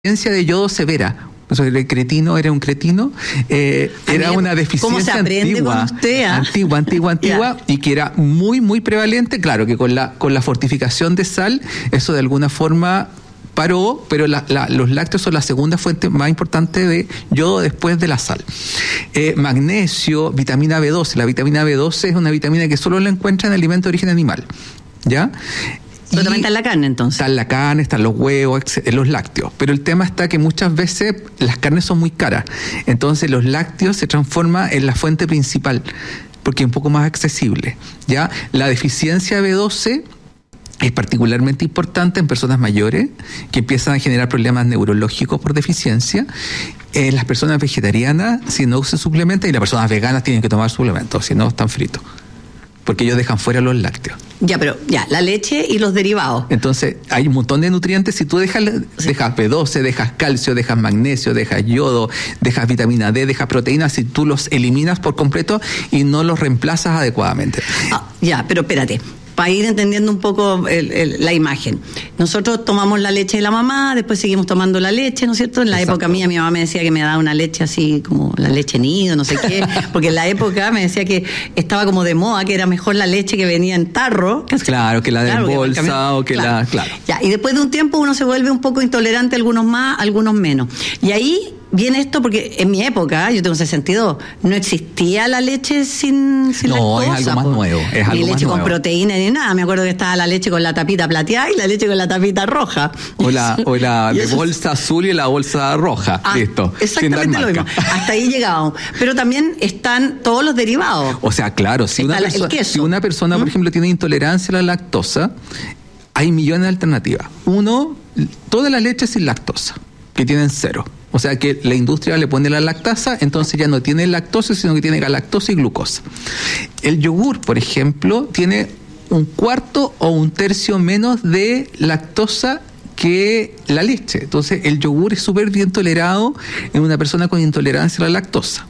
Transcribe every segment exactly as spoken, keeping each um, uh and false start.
deficiencia de yodo severa. O sea, el cretino era un cretino, eh, era una deficiencia antigua, usted, ¿ah? antigua, antigua, antigua, yeah. y que era muy, muy prevalente. Claro que con la con la fortificación de sal, eso de alguna forma paró, pero la, la, los lácteos son la segunda fuente más importante de yodo después de la sal. Eh, magnesio, vitamina B doce. La vitamina B doce es una vitamina que solo la encuentra en alimentos de origen animal, ¿ya? Pero también está en la carne, entonces. Está en la carne, están los huevos, en los lácteos. Pero el tema está que muchas veces las carnes son muy caras. Entonces los lácteos se transforman en la fuente principal, porque es un poco más accesible, ¿ya? La deficiencia B doce es particularmente importante en personas mayores que empiezan a generar problemas neurológicos por deficiencia. Eh, las personas vegetarianas, si no usan suplementos, y las personas veganas tienen que tomar suplementos, si no están fritos, porque ellos dejan fuera los lácteos. Ya, pero ya, la leche y los derivados. Entonces, hay un montón de nutrientes. Si tú dejas, sí. dejas B doce, dejas calcio, dejas magnesio, dejas yodo, dejas vitamina D, dejas proteínas, si tú los eliminas por completo y no los reemplazas adecuadamente. Ah, ya, pero espérate. Para ir entendiendo un poco el, el, la imagen. Nosotros tomamos la leche de la mamá, después seguimos tomando la leche, ¿no es cierto? En la Exacto. época mía, mi mamá me decía que me daba una leche así como la leche nido, no sé qué, porque en la época me decía que estaba como de moda, que era mejor la leche que venía en tarro. Claro, que la de claro, bolsa que o que claro. la... Claro. Ya, y después de un tiempo uno se vuelve un poco intolerante, algunos más, algunos menos. Y ahí viene esto porque en mi época, yo tengo sesenta y dos, no existía la leche sin, sin no, lactosa. No, es algo más nuevo. Es ni algo leche más con nuevo. proteína ni nada. Me acuerdo que estaba la leche con la tapita plateada y la leche con la tapita roja. O la, o la de bolsa es... azul y la bolsa roja. Ah, listo. Exactamente lo mismo. Hasta ahí llegábamos. Pero también están todos los derivados. O sea, claro, si, una, la, perso- si una persona, ¿Mm? por ejemplo, tiene intolerancia a la lactosa, hay millones de alternativas. Uno, todas las leches sin lactosa, que tienen cero. O sea que la industria le pone la lactasa, entonces ya no tiene lactosa, sino que tiene galactosa y glucosa. El yogur, por ejemplo, tiene un cuarto o un tercio menos de lactosa que la leche. Entonces el yogur es súper bien tolerado en una persona con intolerancia a la lactosa.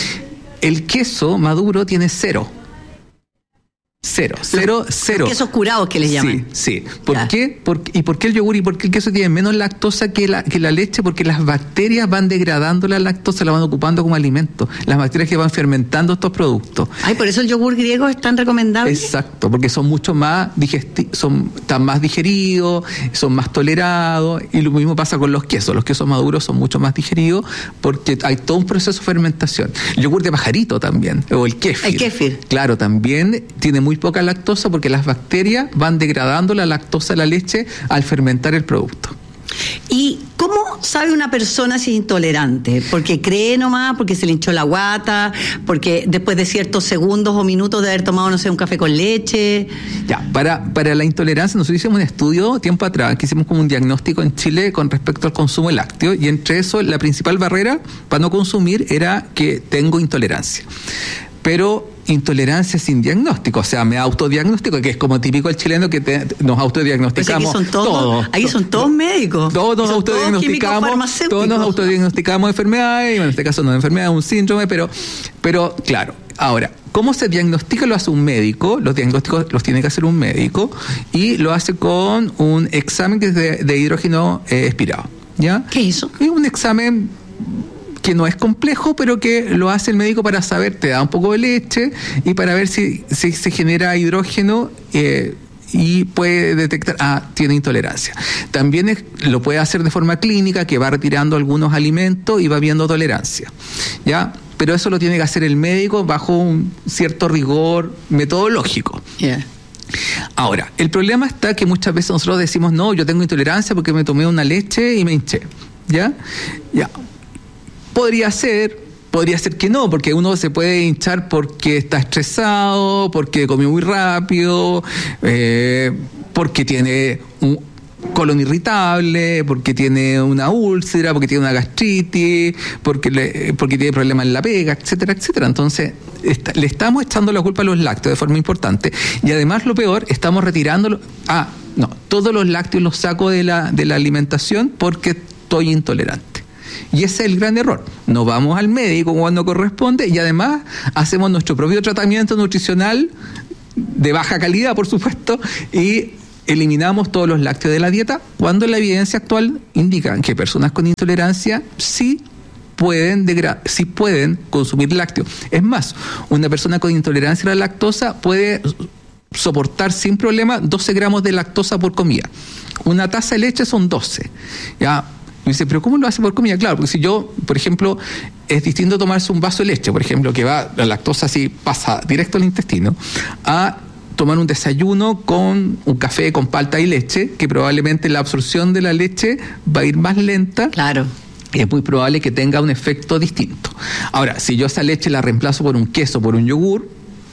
El queso maduro tiene cero. Cero, cero, los, cero. Los quesos curados que les llaman. Sí, sí. ¿Por ya. qué? ¿Por, ¿Y por qué el yogur y por qué el queso tiene menos lactosa que la, que la leche? Porque las bacterias van degradando la lactosa, la van ocupando como alimento. Las bacterias que van fermentando estos productos. Ay, por eso el yogur griego es tan recomendable. Exacto, porque son mucho más digesti- son están más digeridos, son más tolerados, y lo mismo pasa con los quesos. Los quesos maduros son mucho más digeridos porque hay todo un proceso de fermentación. El yogur de pajarito también, o el kéfir. El kéfir. Claro, también tiene muy poca lactosa porque las bacterias van degradando la lactosa de la leche al fermentar el producto. ¿Y cómo sabe una persona si es intolerante? ¿Porque cree nomás? ¿Porque se le hinchó la guata? ¿Porque después de ciertos segundos o minutos de haber tomado, no sé, un café con leche? Ya, para, para la intolerancia, nosotros hicimos un estudio tiempo atrás, que hicimos como un diagnóstico en Chile con respecto al consumo de lácteo, y entre eso, la principal barrera para no consumir era que tengo intolerancia. Pero intolerancia sin diagnóstico, o sea, me autodiagnóstico, que es como típico el chileno que te, nos autodiagnosticamos. Pues aquí son todos, todos, aquí son todos médicos. Todos nos autodiagnosticamos, todos nos autodiagnosticamos enfermedades, y bueno, en este caso no es enfermedad, es un síndrome, pero, pero claro, ahora, ¿cómo se diagnostica? Lo hace un médico, los diagnósticos los tiene que hacer un médico, y lo hace con un examen que es de, de hidrógeno eh, expirado, ¿ya? ¿Qué es eso? Es un examen que no es complejo, pero que lo hace el médico para saber, te da un poco de leche y para ver si, si se genera hidrógeno eh, y puede detectar, ah, tiene intolerancia. También es, lo puede hacer de forma clínica, que va retirando algunos alimentos y va viendo tolerancia, ¿ya? Pero eso lo tiene que hacer el médico bajo un cierto rigor metodológico. Yeah. Ahora, el problema está que muchas veces nosotros decimos, no, yo tengo intolerancia porque me tomé una leche y me hinché, ¿ya? Ya. Podría ser, podría ser que no, porque uno se puede hinchar porque está estresado, porque comió muy rápido, eh, porque tiene un colon irritable, porque tiene una úlcera, porque tiene una gastritis, porque le, porque tiene problemas en la pega, etcétera, etcétera. Entonces, está, le estamos echando la culpa a los lácteos de forma importante, y además lo peor, estamos retirándolo. Ah, no, todos los lácteos los saco de la, de la alimentación porque estoy intolerante. Y ese es el gran error. No vamos al médico cuando corresponde, y además hacemos nuestro propio tratamiento nutricional de baja calidad, por supuesto, y eliminamos todos los lácteos de la dieta, cuando la evidencia actual indica que personas con intolerancia sí pueden, degra- sí pueden consumir lácteos. Es más, una persona con intolerancia a la lactosa puede soportar sin problema doce gramos de lactosa por comida. Una taza de leche son doce. ¿Ya? Y dice, ¿pero cómo lo hace por comida? Claro, porque si yo, por ejemplo, es distinto tomarse un vaso de leche, por ejemplo, que va, la lactosa así pasa directo al intestino, a tomar un desayuno con un café con palta y leche, que probablemente la absorción de la leche va a ir más lenta. Claro. Y es muy probable que tenga un efecto distinto. Ahora, si yo esa leche la reemplazo por un queso, por un yogur,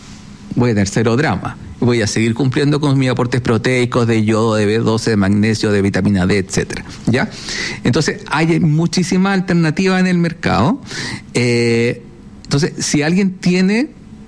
voy a tener cero drama. Voy a seguir cumpliendo con mis aportes proteicos de yodo, de B doce, de magnesio, de vitamina D, etcétera. ¿Ya? Entonces, hay muchísimas alternativas en el mercado. Eh, entonces, si alguien tiene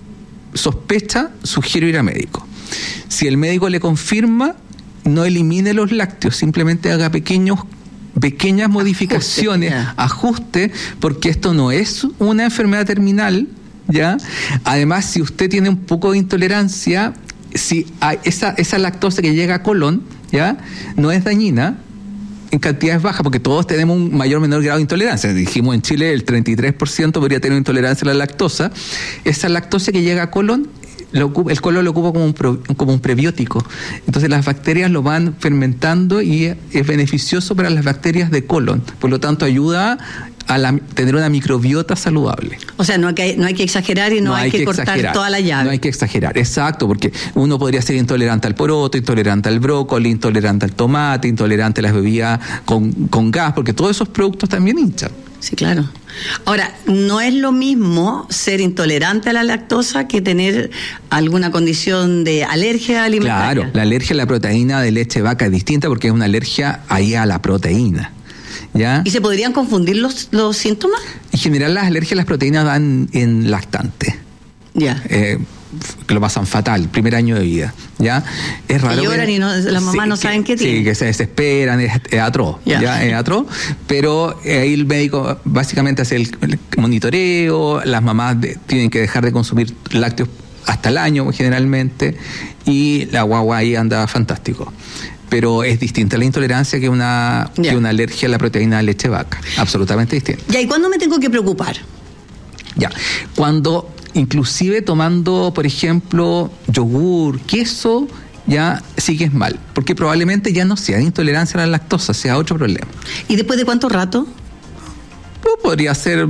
sospecha, sugiero ir a médico. Si el médico le confirma, no elimine los lácteos, simplemente haga pequeños pequeñas modificaciones, ajuste, ajuste, porque esto no es una enfermedad terminal, ¿ya? Además, si usted tiene un poco de intolerancia, si hay esa, esa lactosa que llega a colon, ¿ya? No es dañina en cantidades bajas, porque todos tenemos un mayor o menor grado de intolerancia. Dijimos en Chile el treinta y tres por ciento podría tener intolerancia a la lactosa. Esa lactosa que llega a colon, lo ocupa, el colon lo ocupa como un, pro, como un prebiótico. Entonces las bacterias lo van fermentando y es beneficioso para las bacterias de colon. Por lo tanto, ayuda a la, tener una microbiota saludable. O sea, no hay que, no hay que exagerar y no, no hay, hay que, que cortar exagerar. Toda la llave. No hay que exagerar, exacto, porque uno podría ser intolerante al poroto, intolerante al brócoli, intolerante al tomate, intolerante a las bebidas con, con gas, porque todos esos productos también hinchan. Sí, claro. Ahora, no es lo mismo ser intolerante a la lactosa que tener alguna condición de alergia alimentaria. Claro, la alergia a la proteína de leche de vaca es distinta porque es una alergia ahí a la proteína. ¿Ya? ¿Y se podrían confundir los, los síntomas? En general, las alergias a las proteínas dan en lactante. Ya. Eh, que lo pasan fatal, primer año de vida, ¿ya? Es raro. Que lloran que, y no, las mamás sí, no saben que, qué tienen. Sí, que se desesperan, es, es atroz, ya. ¿ya? Es atroz, pero ahí el médico básicamente hace el, el monitoreo, las mamás de, tienen que dejar de consumir lácteos hasta el año generalmente, y la guagua ahí anda fantástico. Pero es distinta la intolerancia que una, que una alergia a la proteína de leche vaca. Absolutamente distinta. Ya, ¿y cuándo me tengo que preocupar? Ya, cuando inclusive tomando, por ejemplo, yogur, queso, ya sigues mal. Porque probablemente ya no sea intolerancia a la lactosa, sea otro problema. ¿Y después de cuánto rato? Pues podría ser...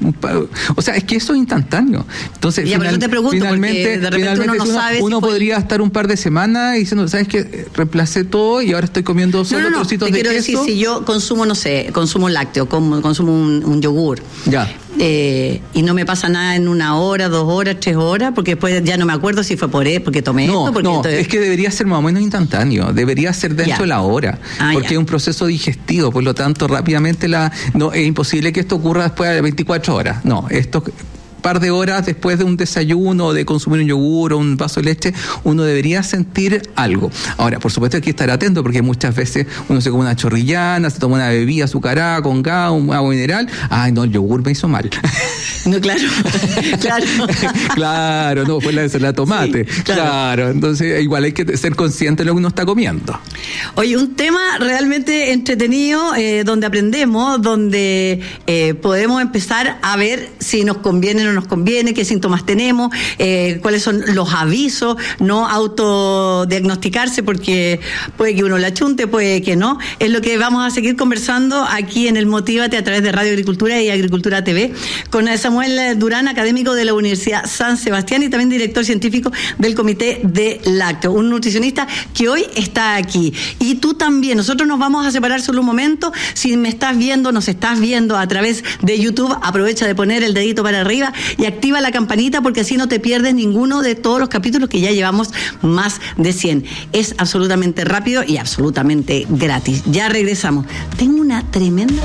O sea, es que eso es instantáneo. Entonces, ya, final, te pregunto, finalmente, de repente finalmente uno, no uno, sabe uno si podría fue... estar un par de semanas diciendo, ¿sabes qué? Reemplacé todo y ahora estoy comiendo solo no, no, no, trocitos te de quiero queso. Decir, si yo consumo, no sé, consumo lácteo, como, consumo un, un yogur. Ya. Eh, y no me pasa nada en una hora, dos horas, tres horas, porque después ya no me acuerdo si fue por él, porque tomé no, esto. Porque no, entonces... es que debería ser más o menos instantáneo, debería ser dentro ya. de la hora, ah, porque ya. es un proceso digestivo, por lo tanto rápidamente la no es imposible que esto ocurra después de veinticuatro horas, no, esto par de horas después de un desayuno, de consumir un yogur o un vaso de leche, uno debería sentir algo. Ahora, por supuesto hay que estar atento porque muchas veces uno se come una chorrillana, se toma una bebida azucarada con gas, un agua mineral, ay no, el yogur me hizo mal. No, claro, claro. Claro, no, fue la ensalada de tomate. Sí, claro. claro, entonces igual hay que ser consciente de lo que uno está comiendo. Oye, un tema realmente entretenido, eh, donde aprendemos, donde eh, podemos empezar a ver si nos conviene o no nos conviene, qué síntomas tenemos, eh, cuáles son los avisos, no autodiagnosticarse porque puede que uno la chunte, puede que no. Es lo que vamos a seguir conversando aquí en el Motívate a través de Radio Agricultura y Agricultura T V con Samuel Durán, académico de la Universidad San Sebastián y también director científico del Comité de Lácteos, un nutricionista que hoy está aquí. Y tú también, nosotros nos vamos a separar solo un momento. Si me estás viendo, nos estás viendo a través de YouTube, aprovecha de poner el dedito para arriba y activa la campanita porque así no te pierdes ninguno de todos los capítulos que ya llevamos más de cien. Es absolutamente rápido y absolutamente gratis. Ya regresamos. Tengo una tremenda...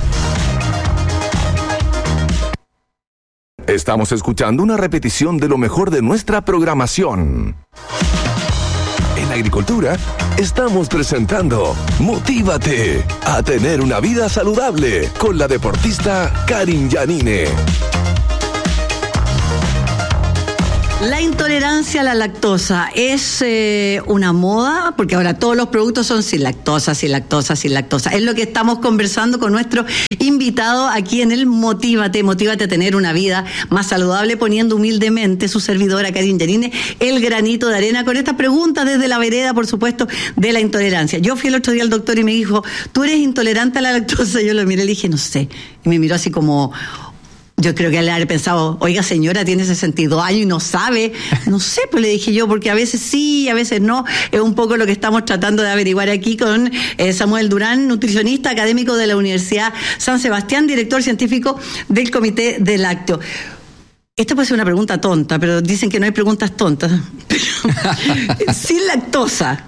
Estamos escuchando una repetición de lo mejor de nuestra programación. En Agricultura estamos presentando Motívate a tener una vida saludable con la deportista Karin Yanine. La intolerancia a la lactosa es eh, una moda, porque ahora todos los productos son sin lactosa, sin lactosa, sin lactosa. Es lo que estamos conversando con nuestro invitado aquí en el Motívate. Motívate a tener una vida más saludable, poniendo humildemente su servidora Karine Yanine el granito de arena con estas preguntas desde la vereda, por supuesto, de la intolerancia. Yo fui el otro día al doctor y me dijo, ¿tú eres intolerante a la lactosa? Yo lo miré y le dije, no sé. Y me miró así como... Yo creo que él haber pensado, oiga señora, tiene sesenta y dos años y no sabe. No sé, pues le dije yo, porque a veces sí, a veces no. Es un poco lo que estamos tratando de averiguar aquí con eh, Samuel Durán, nutricionista académico de la Universidad San Sebastián, director científico del Comité de Lácteo. Esta puede ser una pregunta tonta, pero dicen que no hay preguntas tontas. Pero, sin lactosa.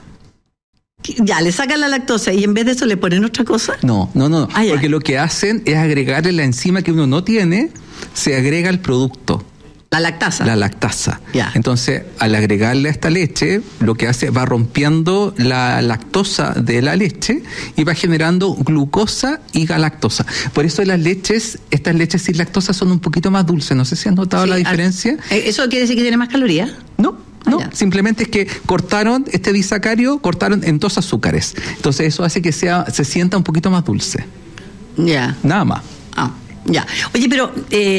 Ya, le sacan la lactosa y en vez de eso le ponen otra cosa. No, no, no, ah, porque lo que hacen es agregarle la enzima que uno no tiene, se agrega al producto. La lactasa. La lactasa. Ya. Entonces, al agregarle a esta leche, lo que hace va rompiendo la lactosa de la leche y va generando glucosa y galactosa. Por eso las leches, estas leches sin lactosa son un poquito más dulces. No sé si has notado sí, la diferencia. ¿Eso quiere decir que tiene más calorías? No. No, ah, simplemente es que cortaron este disacario, cortaron en dos azúcares. Entonces eso hace que sea se sienta un poquito más dulce. Ya. Nada más. Ah, ya. Oye, pero,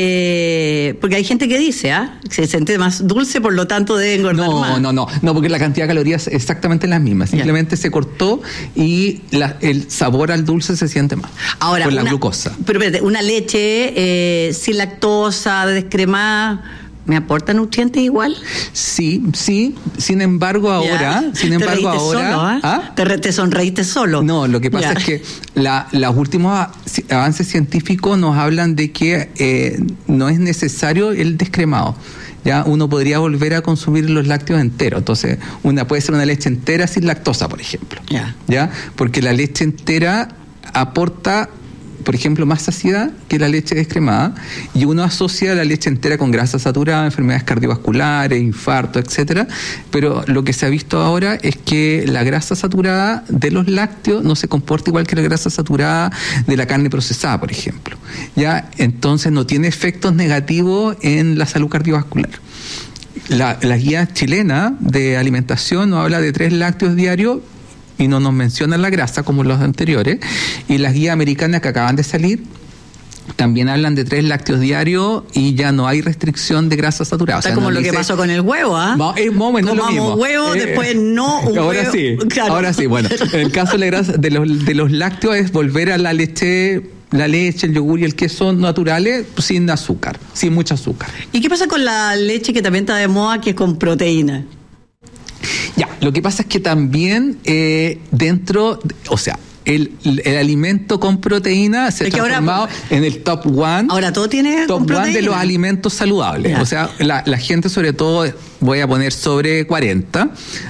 eh, porque hay gente que dice, ¿ah? Que se siente más dulce, por lo tanto debe engordar no, más. No, no, no, no, porque la cantidad de calorías es exactamente la misma. Simplemente ya. Se cortó y la, el sabor al dulce se siente más. Ahora, con la una, glucosa. Pero espérate, una leche eh, sin lactosa, descremada, ¿me aporta nutrientes igual? Sí, sí. Sin embargo, ahora... Ya. Sin embargo, te ahora... Solo, ¿eh? ¿Ah? Te, te sonreíste solo. No, lo que pasa ya. es que la, los últimos avances científicos nos hablan de que eh, no es necesario el descremado. Ya uno podría volver a consumir los lácteos enteros. Entonces, una puede ser una leche entera sin lactosa, por ejemplo. Ya. ¿Ya? Porque la leche entera aporta... por ejemplo, más saciedad que la leche descremada, y uno asocia la leche entera con grasa saturada, enfermedades cardiovasculares, infarto, etcétera, pero lo que se ha visto ahora es que la grasa saturada de los lácteos no se comporta igual que la grasa saturada de la carne procesada, por ejemplo. Ya, entonces no tiene efectos negativos en la salud cardiovascular. La, la guía chilena de alimentación nos habla de tres lácteos diarios y no nos mencionan la grasa como los anteriores, y las guías americanas que acaban de salir también hablan de tres lácteos diarios y ya no hay restricción de grasa saturada. O sea, o sea como no lo dice, que pasó con el huevo, ¿ah? ¿eh? Es más o menos lo mismo. Huevo, eh, después no un ahora huevo. Sí, claro. Ahora sí, bueno, el caso de, la grasa, de, los, de los lácteos es volver a la leche... la leche, el yogur y el queso naturales sin azúcar, sin mucho azúcar. ¿Y qué pasa con la leche que también está de moda, que es con proteína? Ya, lo que pasa es que también eh, dentro, o sea, el, el alimento con proteína se ha transformado ahora, en el top one. Ahora todo tiene top con one de los alimentos saludables. Ya. O sea, la, la gente, sobre todo, voy a poner sobre cuarenta,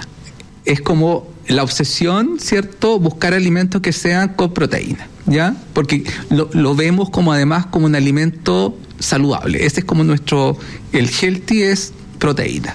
es como la obsesión, ¿cierto? Buscar alimentos que sean con proteína, ¿ya? Porque lo, lo vemos como además como un alimento saludable. Ese es como nuestro, el healthy es proteína.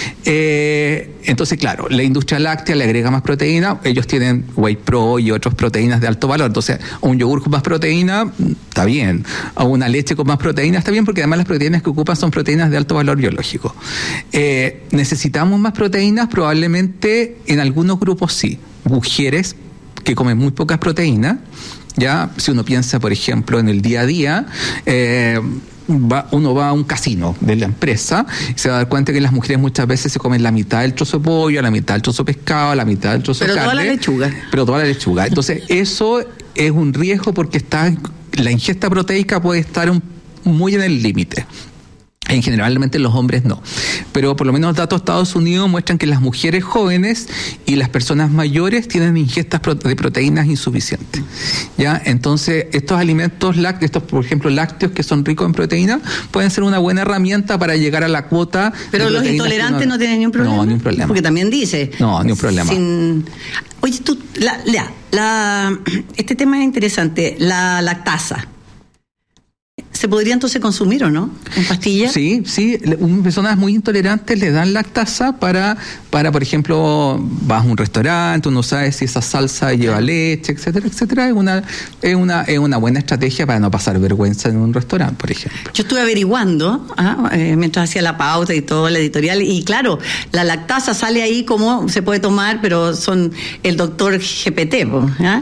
Eh, entonces, claro, la industria láctea le agrega más proteína, ellos tienen Whey Pro y otras proteínas de alto valor, entonces a un yogur con más proteína está bien, a una leche con más proteína está bien, porque además las proteínas que ocupan son proteínas de alto valor biológico. Eh, ¿necesitamos más proteínas? Probablemente en algunos grupos sí. Mujeres que comen muy pocas proteínas, ya, si uno piensa, por ejemplo, en el día a día, eh, Va, uno va a un casino de la empresa y se va a dar cuenta que las mujeres muchas veces se comen la mitad del trozo de pollo, la mitad del trozo de pescado, la mitad del trozo pero de carne. Pero toda la lechuga. Pero toda la lechuga. Entonces, eso es un riesgo porque está la ingesta proteica puede estar un, muy en el límite. En generalmente los hombres no. Pero por lo menos los datos de Estados Unidos muestran que las mujeres jóvenes y las personas mayores tienen ingestas de proteínas insuficientes. ¿Ya? Entonces, estos alimentos lácteos, estos, por ejemplo, lácteos que son ricos en proteína, pueden ser una buena herramienta para llegar a la cuota. Pero los intolerantes no, no tienen ni un problema. No, ni un problema. Porque también dice. No, ni un problema. Sin... Oye, tú, la, la, la, este tema es interesante. La lactasa. se podría entonces consumir, ¿o no? ¿En pastillas? Sí, sí. Personas muy intolerantes le dan lactasa para, para, por ejemplo, vas a un restaurante, uno sabe si esa salsa lleva leche, etcétera, etcétera. Es una, es una, es una buena estrategia para no pasar vergüenza en un restaurante, por ejemplo. Yo estuve averiguando, ¿ah? eh, mientras hacía la pauta y todo, la editorial, y claro, la lactasa sale ahí como se puede tomar, pero son el doctor G P T, ¿ah?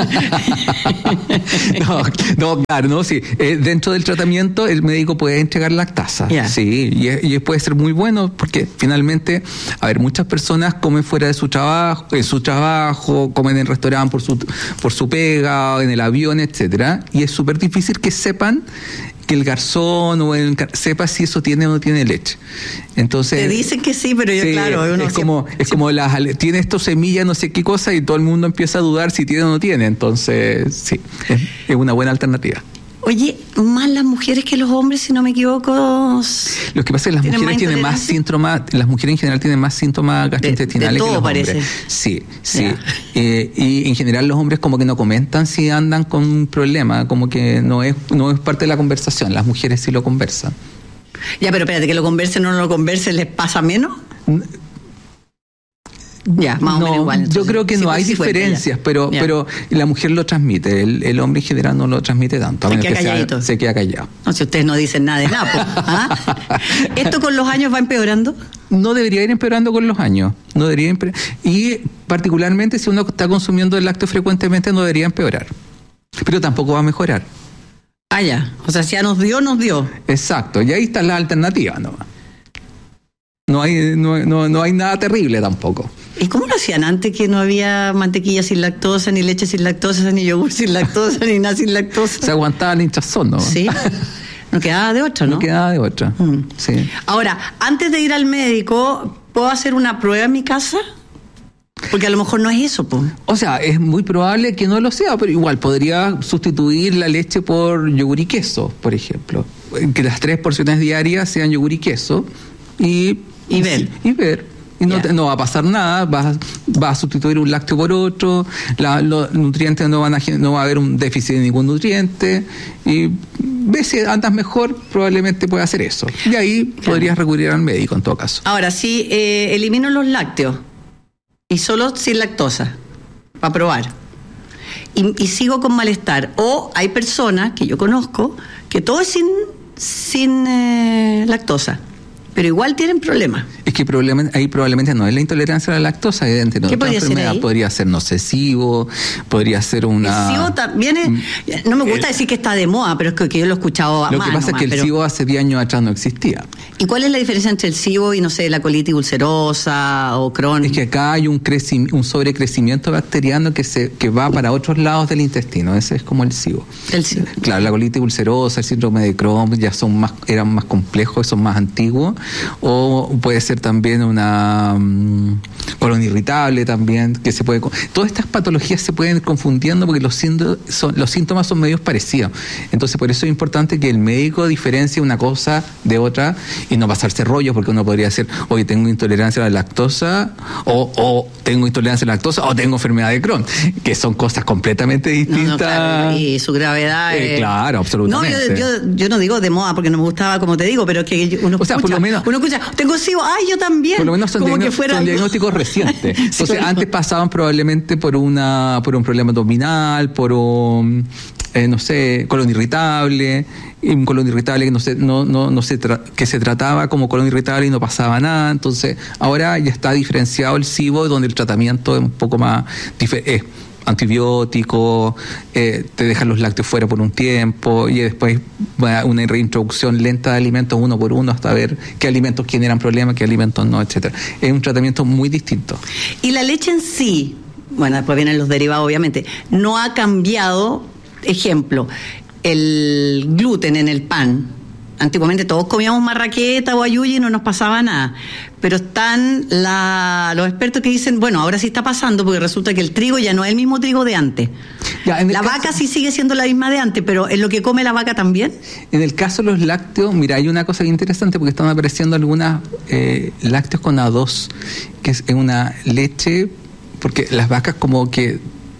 no, no, claro, no, sí. Eh, dentro del tratamiento el médico puede entregar lactasa, yeah. sí, y, y puede ser muy bueno porque finalmente, a ver, muchas personas comen fuera de su trabajo, en su trabajo, comen en restaurante por su por su pega, en el avión, etcétera, y es súper difícil que sepan que el garzón o el sepa si eso tiene o no tiene leche. Entonces te dicen que sí, pero yo sí, claro, uno es como siempre, es como las tiene esto semillas no sé qué cosa y todo el mundo empieza a dudar si tiene o no tiene. Entonces sí, es, es una buena alternativa. Oye, más las mujeres que los hombres, si no me equivoco. Lo que pasa es que las mujeres tienen más síntomas, las mujeres en general tienen más síntomas gastrointestinales de, de todo, que los parece. hombres. Sí, sí. Eh, y en general los hombres como que no comentan si andan con un problema, como que no es, no es parte de la conversación. Las mujeres sí lo conversan. Ya, pero espérate, que lo conversen o no lo conversen, ¿les pasa menos? Ya, más no, o menos igual. Entonces, yo creo que sí, no hay sí diferencias, ya. pero ya. pero la mujer lo transmite, el, el hombre en general no lo transmite tanto. Se queda calladito. Se queda callado. No, si ustedes no dicen nada de nada, ¿ah? ¿Esto con los años va empeorando? No debería ir empeorando con los años. No debería empeorar. Y particularmente si uno está consumiendo el lácteo frecuentemente no debería empeorar. Pero tampoco va a mejorar. Ah, ya. O sea, si ya nos dio, nos dio. Exacto. Y ahí está la alternativa, ¿no? No hay, no, no, no hay nada terrible tampoco. ¿Y cómo lo hacían antes que no había mantequilla sin lactosa, ni leche sin lactosa, ni yogur sin lactosa, ni nada sin lactosa? Se aguantaba el hinchazón, ¿no? Sí. No quedaba de otra, ¿no? No quedaba de otra, mm. sí. Ahora, antes de ir al médico, ¿puedo hacer una prueba en mi casa? Porque a lo mejor no es eso, pues. O sea, es muy probable que no lo sea, pero igual podría sustituir la leche por yogur y queso, por ejemplo. Que las tres porciones diarias sean yogur y queso y... Y ver. Y ver. Y no, yeah. te, no va a pasar nada, vas va a sustituir un lácteo por otro, la, los nutrientes no van a no va a haber un déficit de ningún nutriente, y ves si andas mejor, probablemente puede hacer eso. Y ahí claro. podrías recurrir al médico en todo caso. Ahora, si eh, elimino los lácteos y solo sin lactosa, para probar, y, y sigo con malestar, o hay personas que yo conozco que todo es sin, sin eh, lactosa, pero igual tienen problemas. Es que probablemente, ahí probablemente no es la intolerancia a la lactosa, evidente, no. ¿Qué podría ser ahí? Podría ser nocesivo, podría ser una... El SIBO también es, no me gusta el, decir que está de moda, pero es que, que yo lo he escuchado a Lo más que pasa nomás, es que el pero... SIBO hace diez años atrás no existía. ¿Y cuál es la diferencia entre el SIBO y, no sé, la colitis ulcerosa o Crohn? Es que acá hay un creci- un sobrecrecimiento bacteriano que se que va para otros lados del intestino, ese es como el SIBO. El SIBO. Claro, la colitis ulcerosa, el síndrome de Crohn ya son más eran más complejos, son más antiguos, o puede ser también una um, colon irritable también, que se puede... Todas estas patologías se pueden ir confundiendo porque los, síndo- son, los síntomas son medios parecidos. Entonces, por eso es importante que el médico diferencie una cosa de otra y no pasarse rollos, porque uno podría decir, oye, tengo intolerancia a la lactosa, o, o tengo intolerancia a la lactosa, o tengo enfermedad de Crohn, que son cosas completamente distintas. No, no, claro, y su gravedad... Eh, claro, absolutamente. No, yo, yo, yo no digo de moda porque no me gustaba, como te digo, pero que uno o sea, escucha, por lo menos, uno escucha, tengo SIBO, ay, yo también. Por lo menos son, como diagn- que fuera son algo... diagnósticos recientes. Entonces, sí, claro. Antes pasaban probablemente por una por un problema abdominal, por un, eh, no sé, colon irritable, y un colon irritable que no se, no, no, no se tra- que se trataba como colon irritable y no pasaba nada. Entonces, ahora ya está diferenciado el SIBO, donde el tratamiento es un poco más diferente. Antibióticos, eh, te dejan los lácteos fuera por un tiempo y después una reintroducción lenta de alimentos uno por uno hasta ver qué alimentos generan problemas, qué alimentos no, etcétera. Es un tratamiento muy distinto. Y la leche en sí, bueno, después vienen los derivados obviamente, no ha cambiado, ejemplo, el gluten en el pan. Antiguamente todos comíamos marraqueta o ayuya y no nos pasaba nada. Pero están la, los expertos que dicen, bueno, ahora sí está pasando porque resulta que el trigo ya no es el mismo trigo de antes. Ya, la caso, vaca sí sigue siendo la misma de antes, pero ¿es lo que come la vaca también? En el caso de los lácteos, mira, hay una cosa interesante porque están apareciendo algunas eh, lácteos con A dos, que es una leche, porque las vacas como que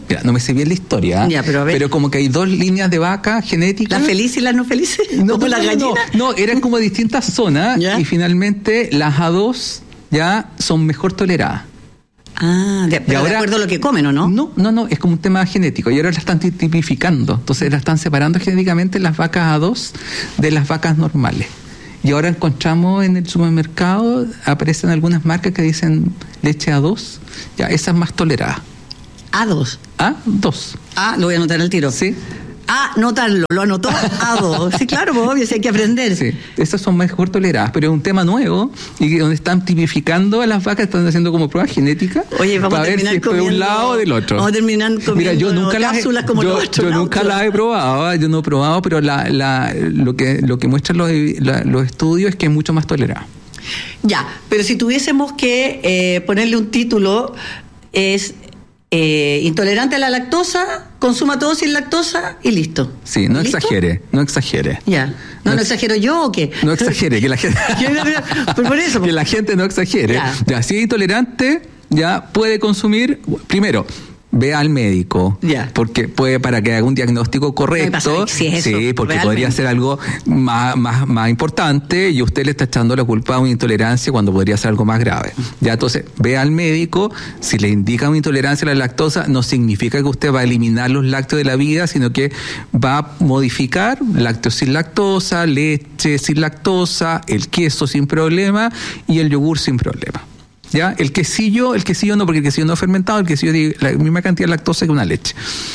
Mira, no me sé bien la historia, ya, pero, a ver. pero como que hay dos líneas de vaca genéticas. ¿Las felices y las no felices? No, ¿Como no, las no, gallinas? no, no, eran como distintas zonas y finalmente las A dos ya son mejor toleradas. Ah, de, pero ahora, de acuerdo a lo que comen, ¿o no? No, no, no, es como un tema genético y ahora la están tipificando, entonces la están separando genéticamente las vacas A dos de las vacas normales. Y ahora encontramos en el supermercado, aparecen algunas marcas que dicen leche A dos, ya esa es más tolerada. A dos. A dos. Ah, lo voy a anotar al tiro. Sí. Ah, notarlo, lo anotó A dos. Sí, claro, pues obvio, sí hay que aprender. Sí, esas son mejor toleradas, pero es un tema nuevo y donde están tipificando a las vacas, están haciendo como pruebas genéticas. Oye, vamos para a terminar ver si comiendo, es de un lado o del otro. Vamos a terminar comiendo Mira, yo nunca cápsulas las, como yo, los yo astronautas. nunca las he probado, yo no he probado, pero la, la, lo que lo que muestran los, la, los estudios es que es mucho más tolerada. Ya, pero si tuviésemos que eh, ponerle un título, es eh, intolerante a la lactosa, consuma todo sin lactosa y listo. Sí, no ¿Listo? exagere, no exagere. Ya. No, no, no exagero yo o qué. No exagere, que la gente. Pero por eso. Que la gente no exagere. Ya. Ya, si es intolerante, ya puede consumir. Primero, ve al médico, ya. porque puede para que haga un diagnóstico correcto. Si es eso, sí, porque realmente. podría ser algo más, más, más importante y usted le está echando la culpa a una intolerancia cuando podría ser algo más grave. Ya, entonces, ve al médico, si le indica una intolerancia a la lactosa, no significa que usted va a eliminar los lácteos de la vida, sino que va a modificar lácteos sin lactosa, leche sin lactosa, el queso sin problema y el yogur sin problema. ¿Ya? El quesillo, el quesillo no, porque el quesillo no es fermentado, el quesillo tiene la misma cantidad de lactosa que una leche.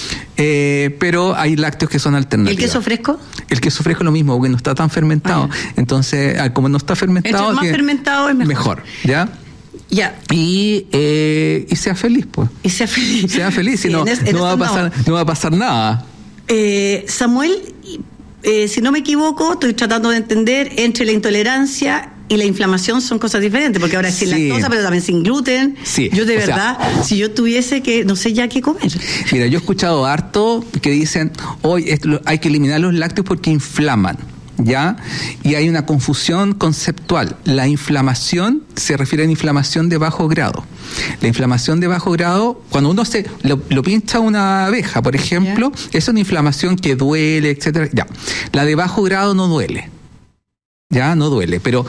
Eh, pero hay lácteos que son alternativos. ¿El queso fresco? El queso fresco es lo mismo, porque no está tan fermentado. Ah, entonces, como no está fermentado... Entre más fermentado es mejor. Mejor, ¿ya? Ya. Y, eh, y sea feliz, pues. Y sea feliz. Sea feliz, si sí, no, es, no, va a pasar, no. no va a pasar nada. Eh, Samuel, eh, si no me equivoco, estoy tratando de entender, entre la intolerancia y la inflamación son cosas diferentes, porque ahora es sin sí. lactosa, pero también sin gluten. Sí. Yo de o verdad, sea, si yo tuviese que, no sé ya qué comer. Mira, yo he escuchado harto que dicen, hoy oh, hay que eliminar los lácteos porque inflaman. ¿Ya? Y hay una confusión conceptual. La inflamación se refiere a inflamación de bajo grado. La inflamación de bajo grado, cuando uno se lo, lo pincha una abeja, por ejemplo, yeah. es una inflamación que duele, etcétera. Ya. La de bajo grado no duele. Ya, no duele, pero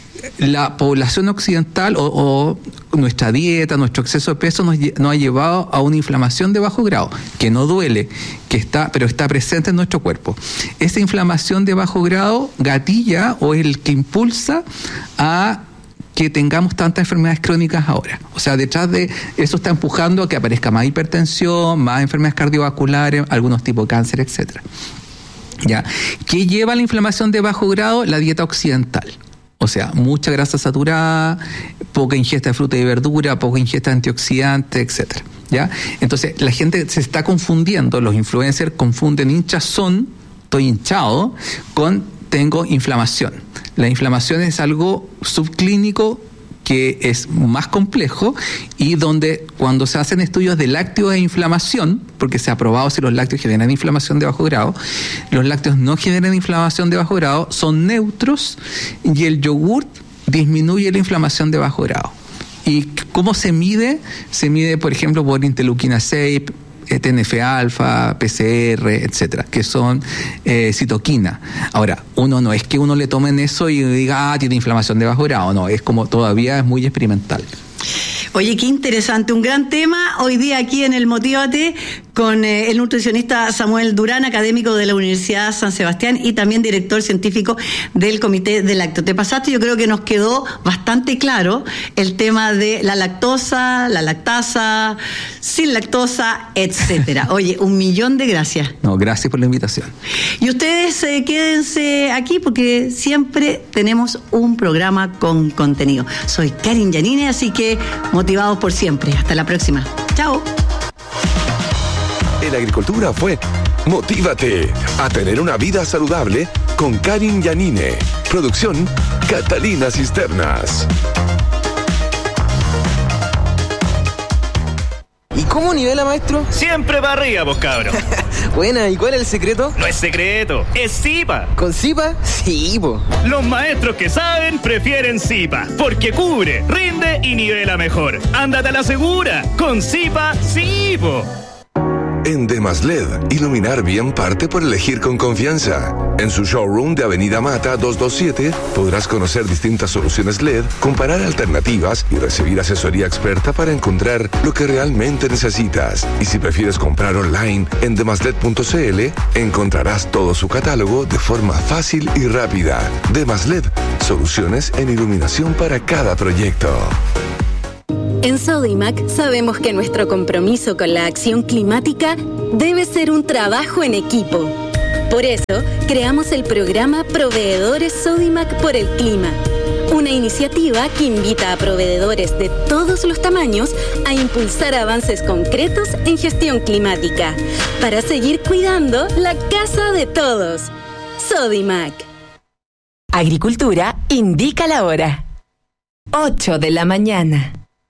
la población occidental o, o nuestra dieta, nuestro exceso de peso nos, nos ha llevado a una inflamación de bajo grado, que no duele, que está, pero está presente en nuestro cuerpo. Esa inflamación de bajo grado gatilla o es el que impulsa a que tengamos tantas enfermedades crónicas ahora. O sea, detrás de eso está empujando a que aparezca más hipertensión, más enfermedades cardiovasculares, algunos tipos de cáncer, etcétera. ¿Ya? ¿Qué lleva a la inflamación de bajo grado? La dieta occidental. O sea, mucha grasa saturada, poca ingesta de fruta y verdura, poca ingesta de antioxidantes, etcétera. ¿Ya? Entonces, la gente se está confundiendo, los influencers confunden hinchazón, estoy hinchado, con tengo inflamación. La inflamación es algo subclínico que es más complejo y donde cuando se hacen estudios de lácteos e inflamación, porque se ha probado si los lácteos generan inflamación de bajo grado, los lácteos no generan inflamación de bajo grado, son neutros y el yogur disminuye la inflamación de bajo grado. ¿Y cómo se mide? Se mide, por ejemplo, por interleuquina seis, T N F alfa, P C R, etcétera, que son eh, citoquina. Ahora, uno no es que uno le tomen eso y diga, ah, tiene inflamación de bajo grado, no, es como todavía es muy experimental. Oye, qué interesante, un gran tema hoy día aquí en el Motívate con eh, el nutricionista Samuel Durán, académico de la Universidad San Sebastián y también director científico del Comité de Lácteo. Te pasaste, yo creo que nos quedó bastante claro el tema de la lactosa, la lactasa, sin lactosa, etcétera. Oye, un millón de gracias. No, gracias por la invitación. Y ustedes eh, quédense aquí porque siempre tenemos un programa con contenido. Soy Karin Yanine, así que motivados por siempre. Hasta la próxima. Chao. En Agricultura fue Motívate a tener una vida saludable con Karin Yanine. Producción Catalina Cisternas. ¿Y cómo nivela, maestro? Siempre para arriba, vos cabro. Buena, ¿y cuál es el secreto? No es secreto, es Zipa. ¿Con Zipa? Sí, po. Los maestros que saben prefieren Zipa, porque cubre, rinde y nivela mejor. Ándate a la segura, con Zipa, sí, po. En Demaslet, iluminar bien parte por elegir con confianza. En su showroom de Avenida Mata doscientos veintisiete podrás conocer distintas soluciones L E D, comparar alternativas y recibir asesoría experta para encontrar lo que realmente necesitas. Y si prefieres comprar online en demaslet punto c l, encontrarás todo su catálogo de forma fácil y rápida. Demaslet, soluciones en iluminación para cada proyecto. En Sodimac sabemos que nuestro compromiso con la acción climática debe ser un trabajo en equipo. Por eso, creamos el programa Proveedores Sodimac por el Clima, una iniciativa que invita a proveedores de todos los tamaños a impulsar avances concretos en gestión climática para seguir cuidando la casa de todos. Sodimac. Agricultura indica la hora. ocho de la mañana.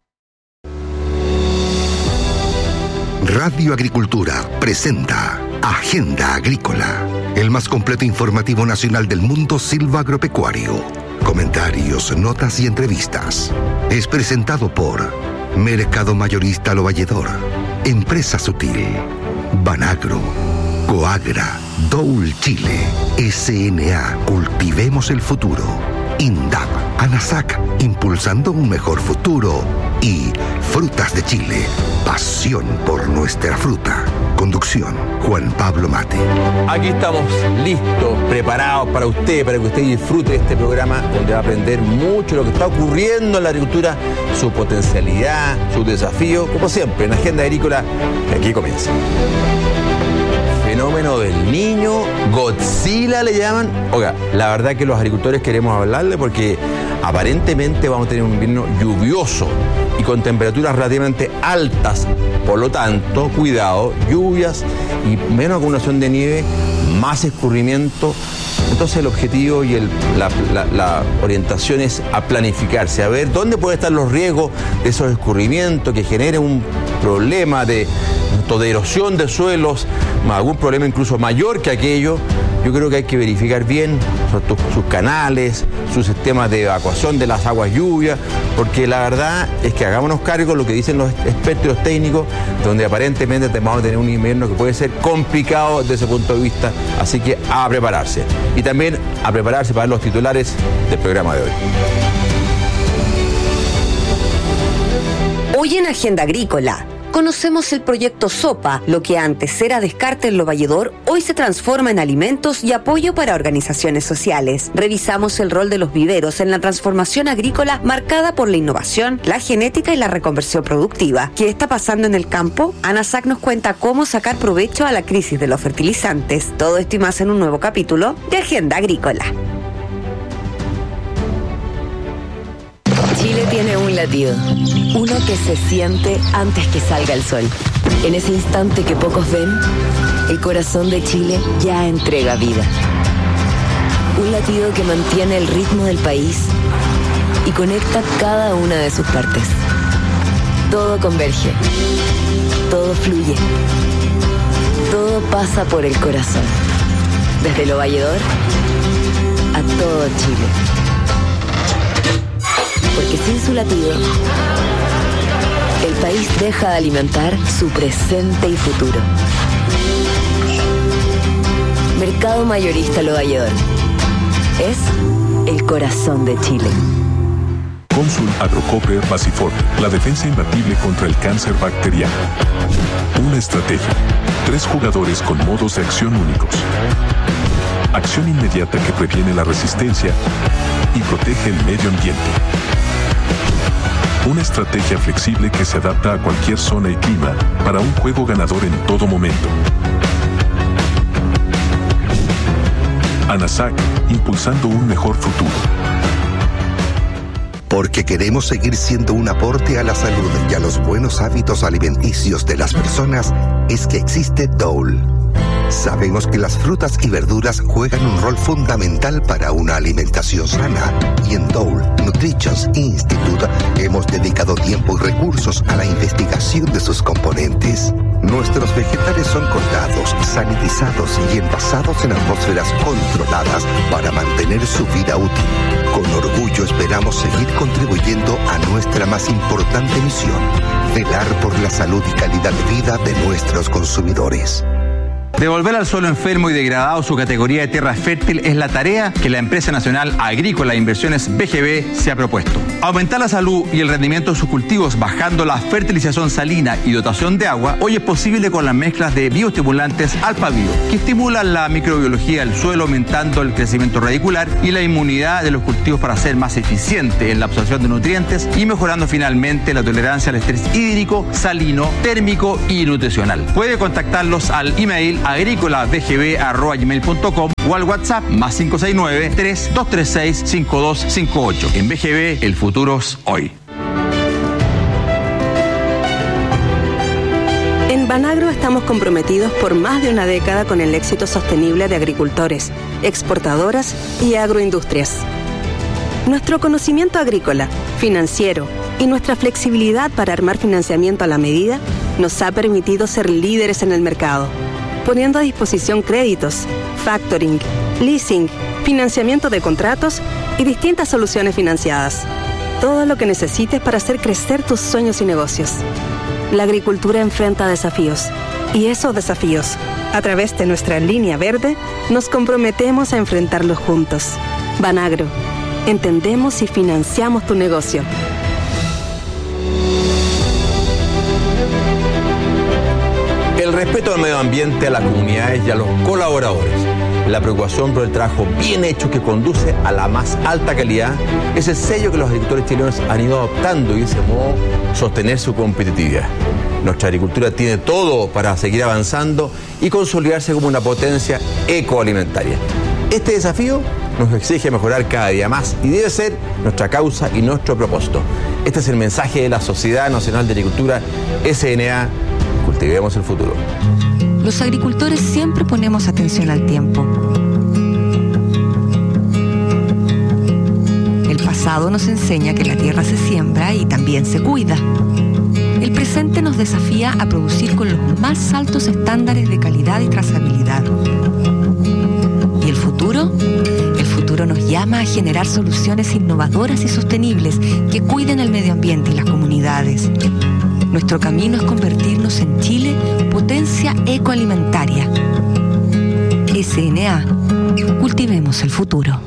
Radio Agricultura presenta Agenda Agrícola, el más completo informativo nacional del mundo silvagropecuario. Comentarios, notas y entrevistas. Es presentado por Mercado Mayorista Lo Valledor, Empresa Sutil, Banagro, Coagra, Doul Chile, S N A, Cultivemos el Futuro, INDAP, ANASAC, impulsando un mejor futuro, y Frutas de Chile, pasión por nuestra fruta. Conducción, Juan Pablo Mate. Aquí estamos listos, preparados para usted, para que usted disfrute de este programa donde va a aprender mucho de lo que está ocurriendo en la agricultura, su potencialidad, sus desafíos, como siempre, en Agenda Agrícola, que aquí comienza. Fenómeno del Niño, Godzilla le llaman. Oiga, la verdad que los agricultores queremos hablarle porque aparentemente vamos a tener un invierno lluvioso y con temperaturas relativamente altas. Por lo tanto, cuidado, lluvias y menos acumulación de nieve, más escurrimiento. Entonces el objetivo y el, la, la, la orientación es a planificarse, a ver dónde pueden estar los riesgos de esos escurrimientos que generen un problema de, de erosión de suelos, algún problema incluso mayor que aquello. Yo creo que hay que verificar bien sus, sus canales, sus sistemas de evacuación de las aguas lluvias, porque la verdad es que hagámonos cargo de lo que dicen los expertos y los técnicos, donde aparentemente vamos a tener un invierno que puede ser complicado desde ese punto de vista, así que a prepararse. Y también a prepararse para los titulares del programa de hoy. Hoy en Agenda Agrícola conocemos el proyecto SOPA, lo que antes era descarte en Lo Valledor, hoy se transforma en alimentos y apoyo para organizaciones sociales. Revisamos el rol de los viveros en la transformación agrícola marcada por la innovación, la genética y la reconversión productiva. ¿Qué está pasando en el campo? ANASAC nos cuenta cómo sacar provecho a la crisis de los fertilizantes. Todo esto y más en un nuevo capítulo de Agenda Agrícola. Chile tiene un latido, uno que se siente antes que salga el sol. En ese instante que pocos ven, el corazón de Chile ya entrega vida. Un latido que mantiene el ritmo del país y conecta cada una de sus partes. Todo converge, todo fluye, todo pasa por el corazón. Desde Lo Valledor a todo Chile. Porque sin su latido, el país deja de alimentar su presente y futuro. Mercado Mayorista Lo Valledor. Es el corazón de Chile. Consul Agrocoper Basiforte, la defensa imbatible contra el cáncer bacteriano. Una estrategia. Tres jugadores con modos de acción únicos. Acción inmediata que previene la resistencia y protege el medio ambiente. Una estrategia flexible que se adapta a cualquier zona y clima para un juego ganador en todo momento. ANASAC, impulsando un mejor futuro. Porque queremos seguir siendo un aporte a la salud y a los buenos hábitos alimenticios de las personas, es que existe Doul. Sabemos que las frutas y verduras juegan un rol fundamental para una alimentación sana, y en Doul Nutrition Institute hemos dedicado tiempo y recursos a la investigación de sus componentes. Nuestros vegetales son cortados, sanitizados y envasados en atmósferas controladas para mantener su vida útil. Con orgullo esperamos seguir contribuyendo a nuestra más importante misión, velar por la salud y calidad de vida de nuestros consumidores. Devolver al suelo enfermo y degradado su categoría de tierra fértil es la tarea que la Empresa Nacional Agrícola e Inversiones B G B se ha propuesto. Aumentar la salud y el rendimiento de sus cultivos bajando la fertilización salina y dotación de agua hoy es posible con las mezclas de bioestimulantes Alpha-Bio, que estimulan la microbiología del suelo aumentando el crecimiento radicular y la inmunidad de los cultivos para ser más eficiente en la absorción de nutrientes y mejorando finalmente la tolerancia al estrés hídrico, salino, térmico y nutricional. Puede contactarlos al email agrícola b g b arroba gmail punto com o al WhatsApp más cinco seis nueve, tres dos tres seis, cinco dos cinco ocho. En B G B, el futuro es hoy. En Banagro estamos comprometidos por más de una década con el éxito sostenible de agricultores, exportadoras y agroindustrias. Nuestro conocimiento agrícola, financiero y nuestra flexibilidad para armar financiamiento a la medida nos ha permitido ser líderes en el mercado, poniendo a disposición créditos, factoring, leasing, financiamiento de contratos y distintas soluciones financiadas. Todo lo que necesites para hacer crecer tus sueños y negocios. La agricultura enfrenta desafíos y esos desafíos, a través de nuestra línea verde, nos comprometemos a enfrentarlos juntos. Banagro, entendemos y financiamos tu negocio. El respeto al medio ambiente, a las comunidades y a los colaboradores. La preocupación por el trabajo bien hecho que conduce a la más alta calidad es el sello que los agricultores chilenos han ido adoptando y de ese modo sostener su competitividad. Nuestra agricultura tiene todo para seguir avanzando y consolidarse como una potencia ecoalimentaria. Este desafío nos exige mejorar cada día más y debe ser nuestra causa y nuestro propósito. Este es el mensaje de la Sociedad Nacional de Agricultura, S N A. Cultivemos el futuro. Los agricultores siempre ponemos atención al tiempo. El pasado nos enseña que la tierra se siembra y también se cuida. El presente nos desafía a producir con los más altos estándares de calidad y trazabilidad. ¿Y el futuro? El futuro nos llama a generar soluciones innovadoras y sostenibles que cuiden el medio ambiente y las comunidades. Nuestro camino es convertirnos en Chile potencia ecoalimentaria. S N A. Cultivemos el futuro.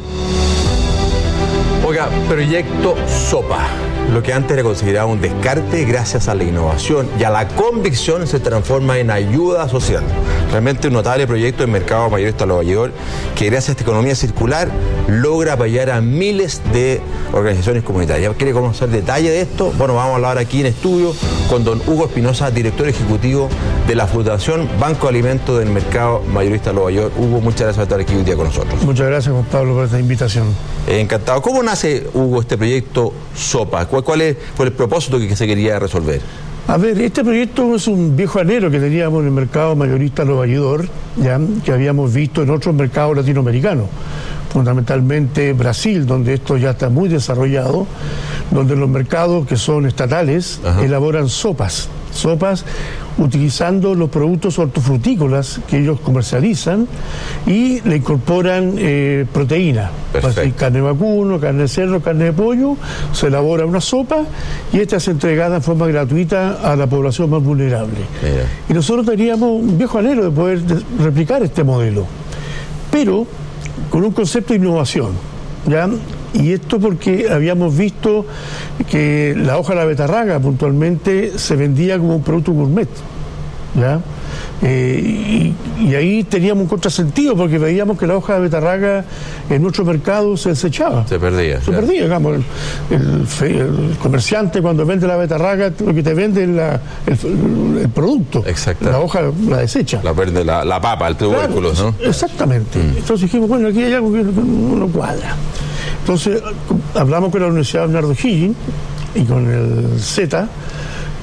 Oiga, proyecto SOPA. Lo que antes era considerado un descarte, gracias a la innovación y a la convicción, se transforma en ayuda social. Realmente un notable proyecto del mercado mayorista Los Valledor, que gracias a esta economía circular logra apoyar a miles de organizaciones comunitarias. ¿Quiere conocer detalle de esto? Bueno, vamos a hablar aquí en estudio con don Hugo Espinosa, director ejecutivo de la Fundación Banco de Alimentos del Mercado Mayorista Los Valledor. Hugo, muchas gracias por estar aquí hoy día con nosotros. Muchas gracias, Juan Pablo, por esta invitación. Eh, encantado. ¿Cómo nace, Hugo, este proyecto SOPA? ¿Cuál, cuál es, fue el propósito que se quería resolver? A ver, este proyecto es un viejo anhelo que teníamos en el mercado mayorista Los Valledor, ya, que habíamos visto en otros mercados latinoamericanos, fundamentalmente Brasil, donde esto ya está muy desarrollado, donde los mercados que son estatales Ajá. elaboran sopas, sopas utilizando los productos hortofrutícolas que ellos comercializan y le incorporan eh, proteína, así, carne de vacuno, carne de cerdo, carne de pollo, se elabora una sopa y esta es entregada en forma gratuita a la población más vulnerable. Mira. Y nosotros teníamos un viejo anhelo de poder de replicar este modelo, pero con un concepto de innovación, ¿ya? Y esto porque habíamos visto que la hoja de la betarraga puntualmente se vendía como un producto gourmet, ¿ya? Eh, y, y ahí teníamos un contrasentido porque veíamos que la hoja de betarraga en nuestro mercado se desechaba. Se perdía. Se claro. perdía, digamos. El, el, el comerciante cuando vende la betarraga lo que te vende es la, el, el producto. Exacto. La hoja la desecha. La, la, la papa, el tubérculo, claro, ¿no? Exactamente. Mm. Entonces dijimos, bueno, aquí hay algo que no cuadra. Entonces hablamos con la Universidad Bernardo Higgins y con el Z,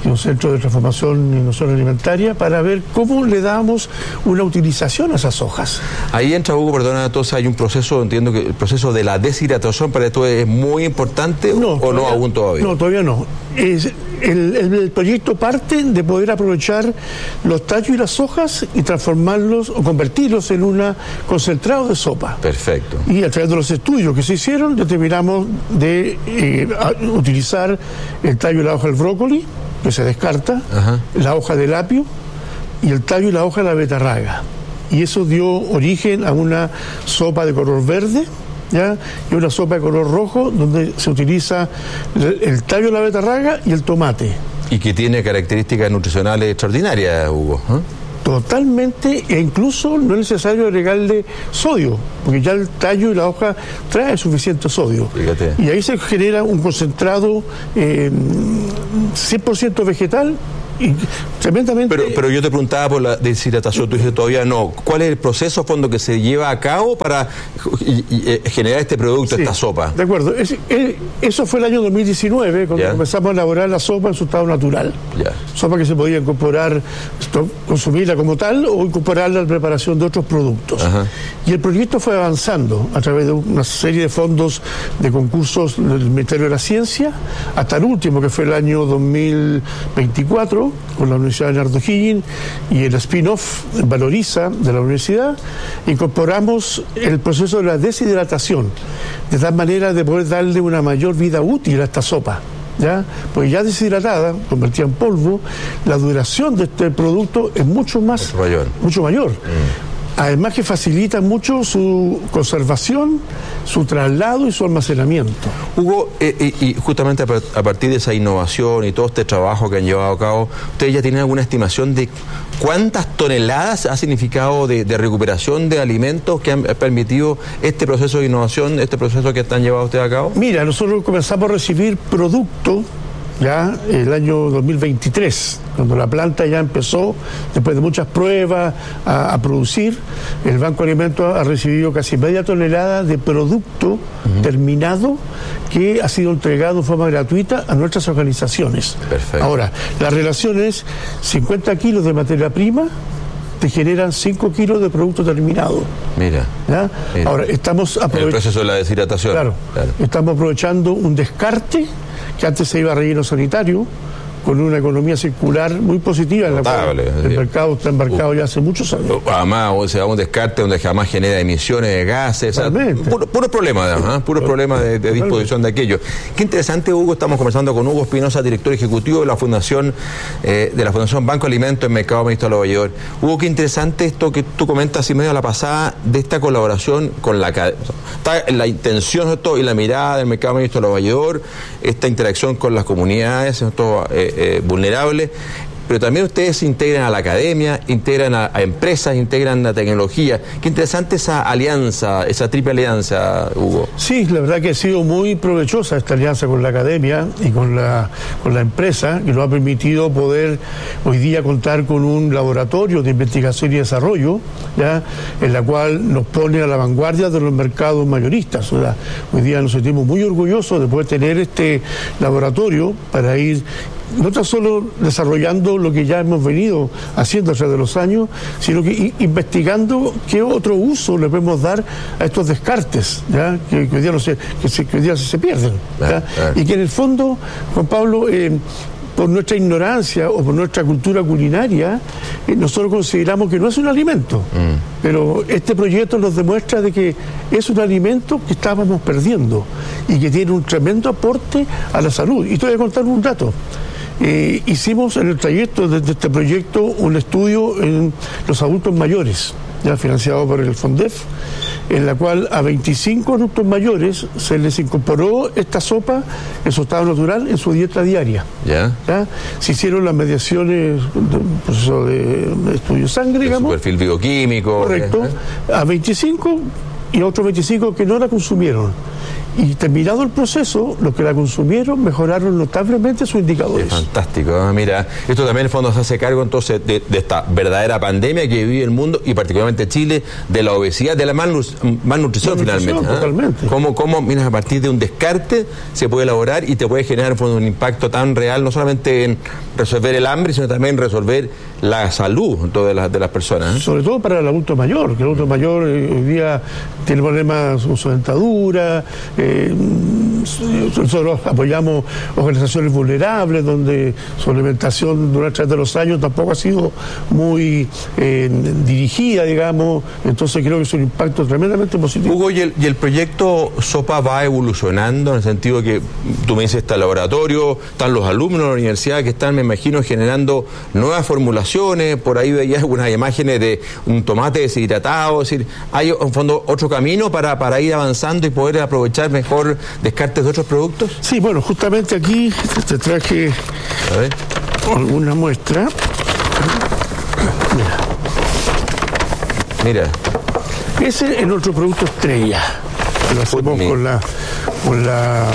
que es un centro de transformación y innovación alimentaria, para ver cómo le damos una utilización a esas hojas. Ahí entra, Hugo, perdona, entonces hay un proceso, entiendo que el proceso de la deshidratación para esto es muy importante, no, o todavía, no aún todavía. No, todavía no. Es, el, el, el proyecto parte de poder aprovechar los tallos y las hojas y transformarlos o convertirlos en un concentrado de sopa. Perfecto. Y a través de los estudios que se hicieron, determinamos de eh, utilizar el tallo y la hoja del brócoli, que se descarta, ajá, la hoja del apio y el tallo y la hoja de la betarraga. Y eso dio origen a una sopa de color verde, ¿ya? Y una sopa de color rojo, donde se utiliza el, el tallo de la betarraga y el tomate. Y que tiene características nutricionales extraordinarias, Hugo, ¿eh? Totalmente, e incluso no es necesario agregarle sodio, porque ya el tallo y la hoja trae suficiente sodio. Fíjate. Y ahí se genera un concentrado eh, cien por ciento vegetal y tremendamente... Pero, pero yo te preguntaba por la deshidratación, tú dices todavía no. ¿Cuál es el proceso a fondo que se lleva a cabo para y, y, eh, generar este producto, sí, esta sopa? De acuerdo. Es, es, eso fue el año dos mil diecinueve, cuando ¿ya? comenzamos a elaborar la sopa en su estado natural. Ya. Sopa que se podía incorporar, consumirla como tal o incorporarla a la preparación de otros productos. Ajá. Y el proyecto fue avanzando a través de una serie de fondos de concursos del Ministerio de la Ciencia, hasta el último, que fue el año dos mil veinticuatro, con la Universidad de Bernardo O'Higgins y el spin-off Valoriza de la universidad, incorporamos el proceso de la deshidratación, de tal manera de poder darle una mayor vida útil a esta sopa, ¿ya? Pues ya deshidratada, convertida en polvo, la duración de este producto es mucho más mucho mayor. Mucho mayor. Mm. Además que facilita mucho su conservación, su traslado y su almacenamiento. Hugo, eh, y, y justamente a partir de esa innovación y todo este trabajo que han llevado a cabo, ¿ustedes ya tienen alguna estimación de cuántas toneladas ha significado de, de recuperación de alimentos que han permitido este proceso de innovación, este proceso que están llevando ustedes a cabo? Mira, nosotros comenzamos a recibir producto ya el año dos mil veintitrés, cuando la planta ya empezó, después de muchas pruebas, a, a producir. El Banco de Alimentos ha recibido casi media tonelada de producto uh-huh. terminado que ha sido entregado en forma gratuita a nuestras organizaciones. Perfecto. Ahora, la relación es cincuenta kilos de materia prima te generan cinco kilos de producto terminado. Mira, ¿ya? mira. Ahora, estamos aprovechando... El proceso de la deshidratación. Claro, claro. Estamos aprovechando un descarte que antes se iba a relleno sanitario, con una economía circular muy positiva, en la cual el sí. mercado está embarcado uh, ya hace muchos años. Además, o sea, un descarte donde jamás genera emisiones de gases, o sea, puro, puro problema, ¿eh? Puros problemas de, de disposición de aquello. Qué interesante, Hugo, estamos conversando con Hugo Espinosa, director ejecutivo de la Fundación eh, de la Fundación Banco Alimentos en Mercado Ministro de los Valledor. Hugo, qué interesante esto que tú comentas y medio a la pasada de esta colaboración con la cadena. Está la intención, ¿no? Y la mirada del Mercado Ministro de los Valledor, esta interacción con las comunidades, ¿no? eh, Eh, vulnerables, pero también ustedes se integran a la academia, integran a, a empresas, integran la tecnología. Qué interesante esa alianza, esa triple alianza, Hugo. Sí, la verdad que ha sido muy provechosa esta alianza con la academia y con la, con la empresa, que nos ha permitido poder hoy día contar con un laboratorio de investigación y desarrollo, ¿ya? En la cual nos pone a la vanguardia de los mercados mayoristas. O sea, hoy día nos sentimos muy orgullosos de poder tener este laboratorio para ir no tan solo desarrollando lo que ya hemos venido haciendo a través de los años, sino que investigando qué otro uso le podemos dar a estos descartes, ¿ya? Que, que hoy día no se, que se, que hoy día se pierden, ¿ya? Ah, ah. Y que en el fondo, Juan Pablo, eh, por nuestra ignorancia o por nuestra cultura culinaria, eh, nosotros consideramos que no es un alimento. Mm. Pero este proyecto nos demuestra de que es un alimento que estábamos perdiendo y que tiene un tremendo aporte a la salud. Y te voy a contar un dato. Eh, hicimos en el trayecto de, de este proyecto un estudio en los adultos mayores, ya financiado por el FONDEF, en la cual a veinticinco adultos mayores se les incorporó esta sopa en su estado natural en su dieta diaria. ¿Ya? ¿Ya? Se hicieron las mediaciones de proceso de, de estudio de sangre, el digamos. Perfil bioquímico. Correcto. ¿Eh? A veinticinco y a otros veinticinco que no la consumieron. Y terminado el proceso, los que la consumieron mejoraron notablemente sus indicadores. Es fantástico. Mira, esto también en el fondo se hace cargo entonces de, de esta verdadera pandemia que vive el mundo y particularmente Chile, de la obesidad, de la malnutrición, malnutrición finalmente. ¿eh? Totalmente. ¿Cómo, cómo, mira, a partir de un descarte se puede elaborar y te puede generar en fondo un impacto tan real, no solamente en resolver el hambre, sino también resolver la salud de las, de las personas. ¿eh? Sobre todo para el adulto mayor, que el adulto mayor eh, hoy día tiene problemas con su dentadura. Eh, nosotros apoyamos organizaciones vulnerables donde su alimentación durante los años tampoco ha sido muy eh, dirigida, digamos. Entonces creo que es un impacto tremendamente positivo. Hugo, ¿y el, y el proyecto SOPA va evolucionando en el sentido que tú me dices está el laboratorio, están los alumnos de la universidad que están, me imagino, generando nuevas formulaciones? Por ahí veía algunas imágenes de un tomate deshidratado, es decir, ¿hay en fondo otro camino para, para ir avanzando y poder aprovechar mejor descartes de otros productos? Sí, bueno, justamente aquí te traje a ver alguna muestra. Mira. Mira. Ese es nuestro producto estrella. Lo hacemos con la, con la...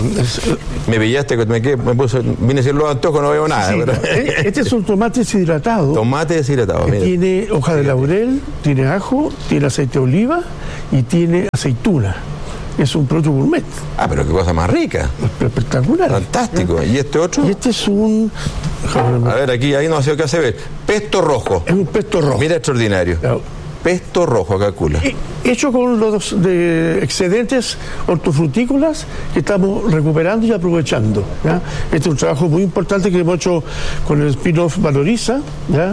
Me pillaste, me, quedé, me puse, vine a decir los antojos, no veo nada. Sí, pero... Este es un tomate deshidratado. Tomate deshidratado, que mira. Tiene hoja de laurel, tiene ajo, tiene aceite de oliva y tiene aceituna. Es un producto gourmet. Ah, pero qué cosa más rica. Espectacular. Fantástico. ¿Y este otro? Y este es un... A ver, aquí, ahí no sé qué hace ver. Pesto rojo. Es un pesto rojo. Mira, extraordinario. Claro. Pesto rojo, calcula. Hecho con los de excedentes hortofrutícolas que estamos recuperando y aprovechando. ¿ya? Este es un trabajo muy importante que hemos hecho con el spin-off Valoriza, ¿ya?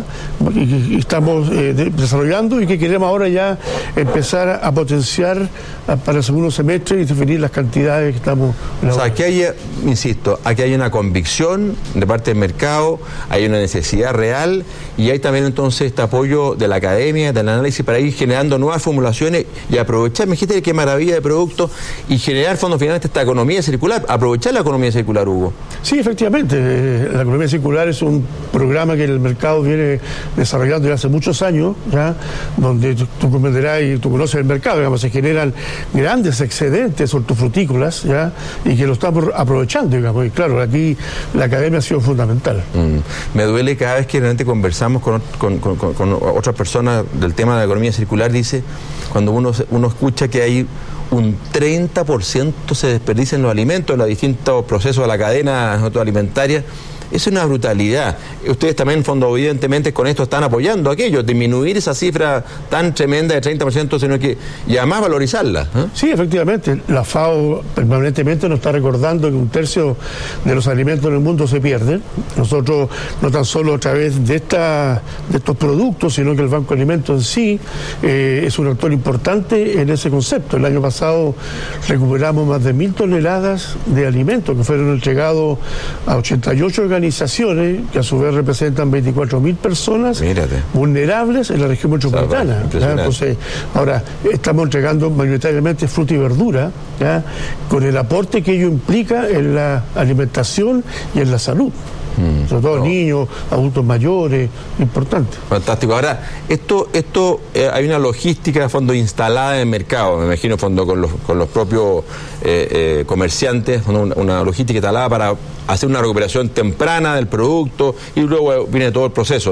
Y que estamos eh, de, desarrollando y que queremos ahora ya empezar a potenciar a, para el segundo semestre y definir las cantidades que estamos... O sea, aquí hay, insisto, aquí hay una convicción de parte del mercado, hay una necesidad real y hay también entonces este apoyo de la academia, del análisis para ir generando nuevas formulaciones y aprovechar, me dijiste qué maravilla de productos y generar fondos finalmente esta economía circular, aprovechar la economía circular, Hugo. Sí, efectivamente, la economía circular es un programa que el mercado viene desarrollando ya hace muchos años, ya donde tú, tú comprenderás y tú conoces el mercado, digamos, se generan grandes excedentes hortofrutícolas, ya, y que lo estamos aprovechando, digamos, y claro, aquí la academia ha sido fundamental. Mm. Me duele cada vez que realmente conversamos con, con, con, con, con otras personas del tema de la economía circular, dice, cuando uno, uno escucha que hay un treinta por ciento se desperdicia en los alimentos, en los distintos procesos de la cadena alimentaria. Es una brutalidad. Ustedes también, en fondo, evidentemente, con esto están apoyando aquello, disminuir esa cifra tan tremenda de treinta por ciento, sino que, y además valorizarla. ¿eh? Sí, efectivamente. La FAO permanentemente nos está recordando que un tercio de los alimentos en el mundo se pierden. Nosotros, no tan solo a través de, esta, de estos productos, sino que el Banco de Alimentos en sí eh, es un actor importante en ese concepto. El año pasado recuperamos más de mil toneladas de alimentos que fueron entregados a ochenta y ocho organizaciones que a su vez representan veinticuatro mil personas Mírate. vulnerables en la región metropolitana. ¿ya? Entonces, ahora estamos entregando mayoritariamente fruta y verdura, ¿ya? con el aporte que ello implica en la alimentación y en la salud. Mm, sobre todo no. niños, adultos mayores, importante. Fantástico. Ahora, esto, esto eh, hay una logística de fondo instalada en el mercado, me imagino, fondo con los, con los propios eh, eh, comerciantes, una, una logística instalada para hacer una recuperación temprana del producto y luego viene todo el proceso.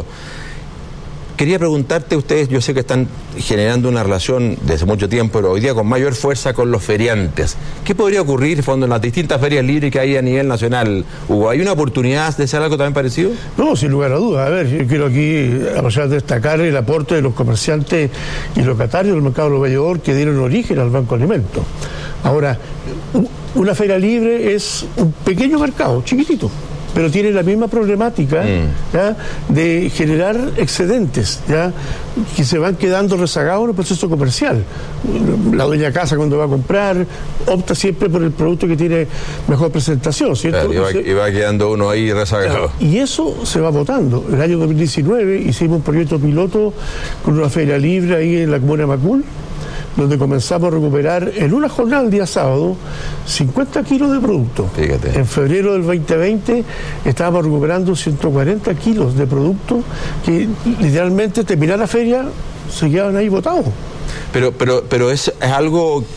Quería preguntarte, ustedes, yo sé que están generando una relación desde mucho tiempo, pero hoy día con mayor fuerza con los feriantes. ¿Qué podría ocurrir, fondo, en las distintas ferias libres que hay a nivel nacional, Hugo? ¿Hay una oportunidad de hacer algo también parecido? No, sin lugar a dudas. A ver, yo quiero aquí aprovechar de destacar el aporte de los comerciantes y locatarios del mercado proveedor que dieron origen al Banco de Alimentos. Ahora, una feria libre es un pequeño mercado, chiquitito, pero tiene la misma problemática mm. ¿ya? de generar excedentes ¿ya? que se van quedando rezagados en el proceso comercial. La dueña casa cuando va a comprar opta siempre por el producto que tiene mejor presentación, ¿cierto? Claro, y, va, y va quedando uno ahí rezagado. Claro, y eso se va votando. En el año dos mil diecinueve hicimos un proyecto piloto con una feria libre ahí en la comuna de Macul, donde comenzamos a recuperar en una jornada el día sábado cincuenta kilos de producto. Fíjate. En febrero del veinte veinte estábamos recuperando ciento cuarenta kilos de producto que literalmente terminar la feria se quedaban ahí botados. Pero, pero, pero es, es algo que es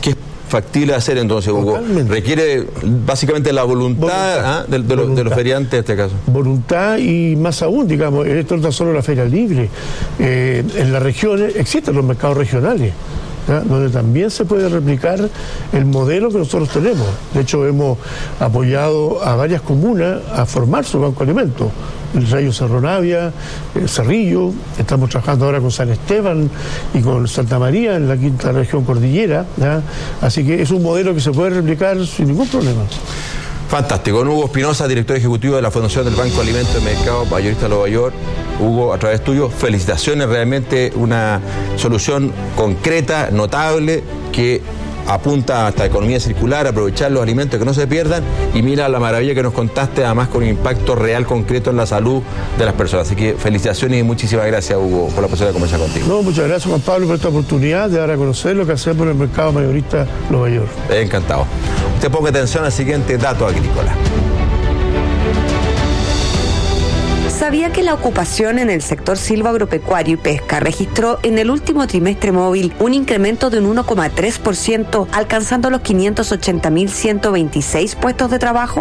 factible de hacer entonces, Hugo. Totalmente. Requiere básicamente la voluntad, voluntad. ¿Ah? de, de, voluntad. Los, de los feriantes en este caso. Voluntad y más aún, digamos, esto no es solo la feria libre. Eh, en las regiones existen los mercados regionales, ¿ya? Donde también se puede replicar el modelo que nosotros tenemos. De hecho, hemos apoyado a varias comunas a formar su banco de alimentos. El Rayo Cerro Navia, el Cerrillo, estamos trabajando ahora con San Esteban y con Santa María en la quinta región cordillera, ¿ya? Así que es un modelo que se puede replicar sin ningún problema. Fantástico. Hugo Espinosa, director ejecutivo de la Fundación del Banco de Alimentos de Mercado Mayorista de Nueva York. Hugo, a través tuyo, felicitaciones, realmente una solución concreta, notable, que apunta hasta economía circular, aprovechar los alimentos que no se pierdan, y mira la maravilla que nos contaste, además con un impacto real, concreto en la salud de las personas. Así que felicitaciones y muchísimas gracias, Hugo, por la posibilidad de conversar contigo. No, muchas gracias, Juan Pablo, por esta oportunidad de dar a conocer lo que hacemos en el mercado mayorista Nueva York. Encantado. Usted ponga atención al siguiente dato agrícola. ¿Sabía que la ocupación en el sector silvagropecuario y pesca registró en el último trimestre móvil un incremento de un uno coma tres por ciento, alcanzando los quinientos ochenta mil ciento veintiséis puestos de trabajo?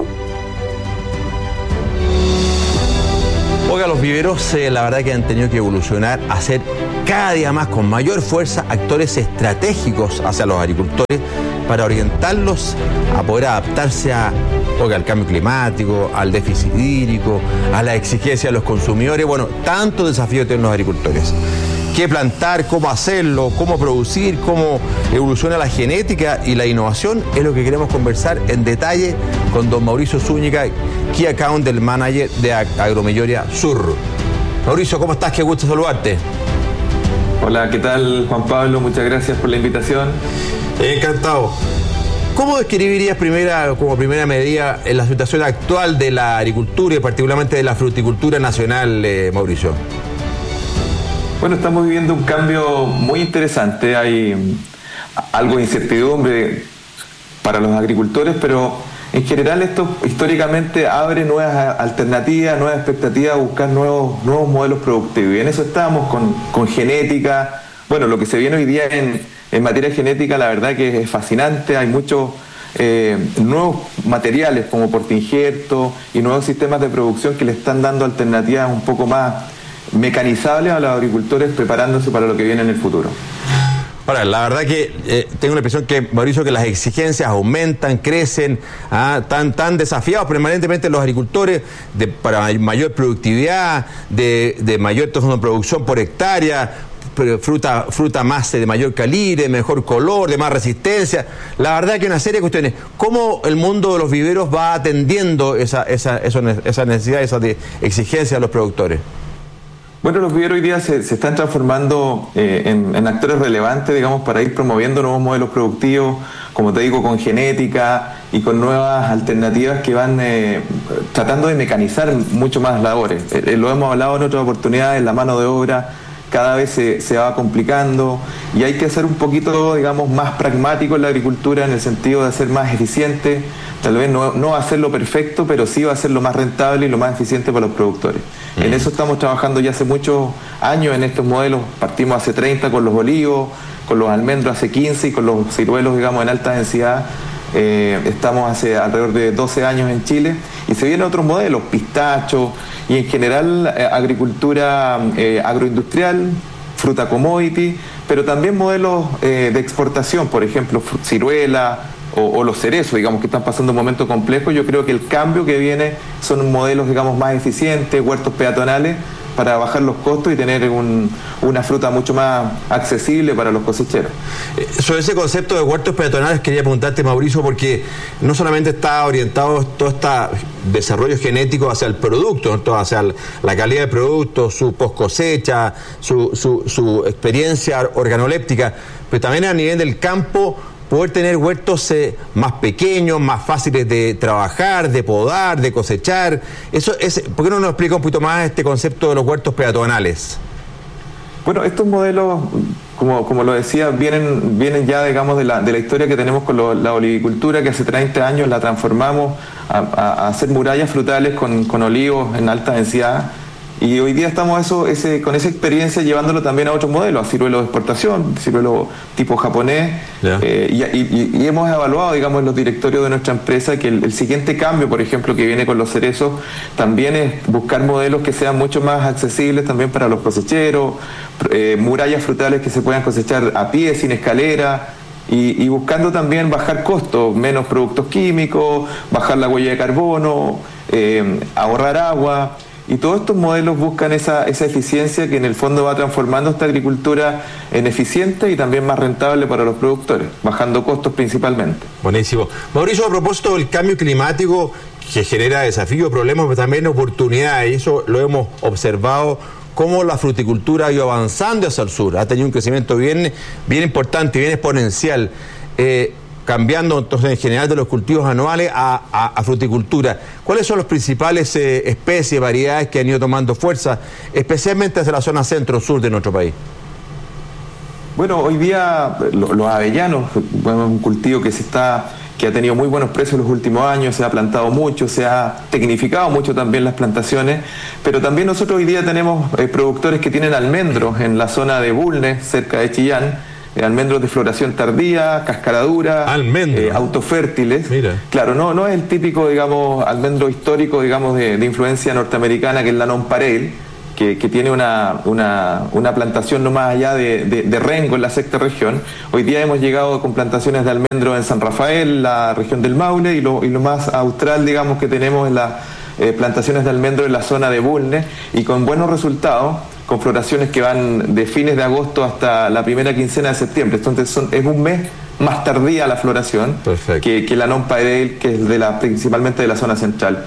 Oiga, los viveros, eh, la verdad que han tenido que evolucionar a ser cada día más, con mayor fuerza, actores estratégicos hacia los agricultores para orientarlos a poder adaptarse a, oiga, al cambio climático, al déficit hídrico, a la exigencia de los consumidores. Bueno, tantos desafíos tienen los agricultores. Qué plantar, cómo hacerlo, cómo producir, cómo evoluciona la genética y la innovación, es lo que queremos conversar en detalle con don Mauricio Zúñiga, Key Account del Manager de Agromelloria Sur. Mauricio, ¿cómo estás? Qué gusto saludarte. Hola, ¿qué tal, Juan Pablo? Muchas gracias por la invitación. Encantado. ¿Cómo describirías primera, como primera medida en la situación actual de la agricultura y particularmente de la fruticultura nacional, eh, Mauricio? Bueno, estamos viviendo un cambio muy interesante. Hay algo de incertidumbre para los agricultores, pero en general esto históricamente abre nuevas alternativas, nuevas expectativas, a buscar nuevos, nuevos modelos productivos. Y en eso estamos con, con genética. Bueno, lo que se viene hoy día en, en materia genética, la verdad que es fascinante. Hay muchos eh, nuevos materiales como portainjertos y nuevos sistemas de producción que le están dando alternativas un poco más mecanizables a los agricultores, preparándose para lo que viene en el futuro. Ahora, la verdad que eh, tengo la impresión que, Mauricio, que las exigencias aumentan, crecen, ah, tan, tan desafiados permanentemente los agricultores de, para mayor productividad, de, de mayor producción por hectárea, fruta, fruta más de mayor calibre, mejor color, de más resistencia. La verdad que hay una serie de cuestiones. ¿Cómo el mundo de los viveros va atendiendo esa, esa, esa, esa necesidad, esa de exigencia de los productores? Bueno, los viveros hoy día se, se están transformando eh, en, en actores relevantes, digamos, para ir promoviendo nuevos modelos productivos, como te digo, con genética y con nuevas alternativas que van eh, tratando de mecanizar mucho más labores. Eh, lo hemos hablado en otras oportunidades, la mano de obra cada vez se, se va complicando y hay que ser un poquito, digamos, más pragmático en la agricultura, en el sentido de ser más eficiente. Tal vez no, no va a ser lo perfecto, pero sí va a ser lo más rentable y lo más eficiente para los productores. Mm. En eso estamos trabajando ya hace muchos años en estos modelos. Partimos hace treinta con los olivos, con los almendros hace quince y con los ciruelos, digamos, en alta densidad. Eh, estamos hace alrededor de doce años en Chile y se vienen otros modelos, pistacho y en general eh, agricultura eh, agroindustrial, fruta commodity, pero también modelos eh, de exportación, por ejemplo, ciruela o, o los cerezos, digamos, que están pasando un momento complejo. Yo creo que el cambio que viene son modelos, digamos, más eficientes, huertos peatonales, para bajar los costos y tener un, una fruta mucho más accesible para los cosecheros. Sobre ese concepto de huertos peatonales quería preguntarte, Mauricio, porque no solamente está orientado todo este desarrollo genético hacia el producto, ¿no? Hacia la calidad del producto, su post cosecha, su, su, su experiencia organoléptica, pero también a nivel del campo, poder tener huertos eh, más pequeños, más fáciles de trabajar, de podar, de cosechar. Eso es, ¿por qué no nos explica un poquito más este concepto de los huertos peatonales? Bueno, estos modelos, como, como lo decía, vienen, vienen ya, digamos, de la, de la historia que tenemos con lo, la olivicultura, que hace treinta años la transformamos a, a, a hacer murallas frutales con, con olivos en alta densidad. Y hoy día estamos eso, ese, con esa experiencia llevándolo también a otros modelos, a ciruelo de exportación, ciruelo tipo japonés, yeah. eh, y, y, y hemos evaluado, digamos, en los directorios de nuestra empresa que el, el siguiente cambio, por ejemplo, que viene con los cerezos, también es buscar modelos que sean mucho más accesibles también para los cosecheros, eh, murallas frutales que se puedan cosechar a pie, sin escalera, y, y buscando también bajar costos, menos productos químicos, bajar la huella de carbono, eh, ahorrar agua. Y todos estos modelos buscan esa, esa eficiencia que en el fondo va transformando esta agricultura en eficiente y también más rentable para los productores, bajando costos principalmente. Buenísimo. Mauricio, a propósito del cambio climático que genera desafíos, problemas, pero también oportunidades, y eso lo hemos observado, cómo la fruticultura ha ido avanzando hacia el sur, ha tenido un crecimiento bien, bien importante, bien exponencial. Eh, cambiando entonces en general de los cultivos anuales a, a, a fruticultura. ¿Cuáles son las principales eh, especies, variedades que han ido tomando fuerza, especialmente desde la zona centro-sur de nuestro país? Bueno, hoy día lo, los avellanos, bueno, un cultivo que se está que ha tenido muy buenos precios en los últimos años, se ha plantado mucho, se ha tecnificado mucho también las plantaciones, pero también nosotros hoy día tenemos eh, productores que tienen almendros en la zona de Bulnes, cerca de Chillán, almendros de floración tardía, cascaradura, eh, autofértiles. Mira. Claro, no, no es el típico, digamos, almendro histórico, digamos, de, de influencia norteamericana, que es la nonpareil, que, que tiene una, una, una plantación no más allá de, de, de Rengo, en la sexta región. Hoy día hemos llegado con plantaciones de almendro en San Rafael, la región del Maule, y lo, y lo más austral, digamos, que tenemos es las eh, plantaciones de almendro en la zona de Bulnes, y con buenos resultados, con floraciones que van de fines de agosto hasta la primera quincena de septiembre. Entonces son, es un mes más tardía la floración que, que la nonpareil, que es de la, principalmente de la zona central.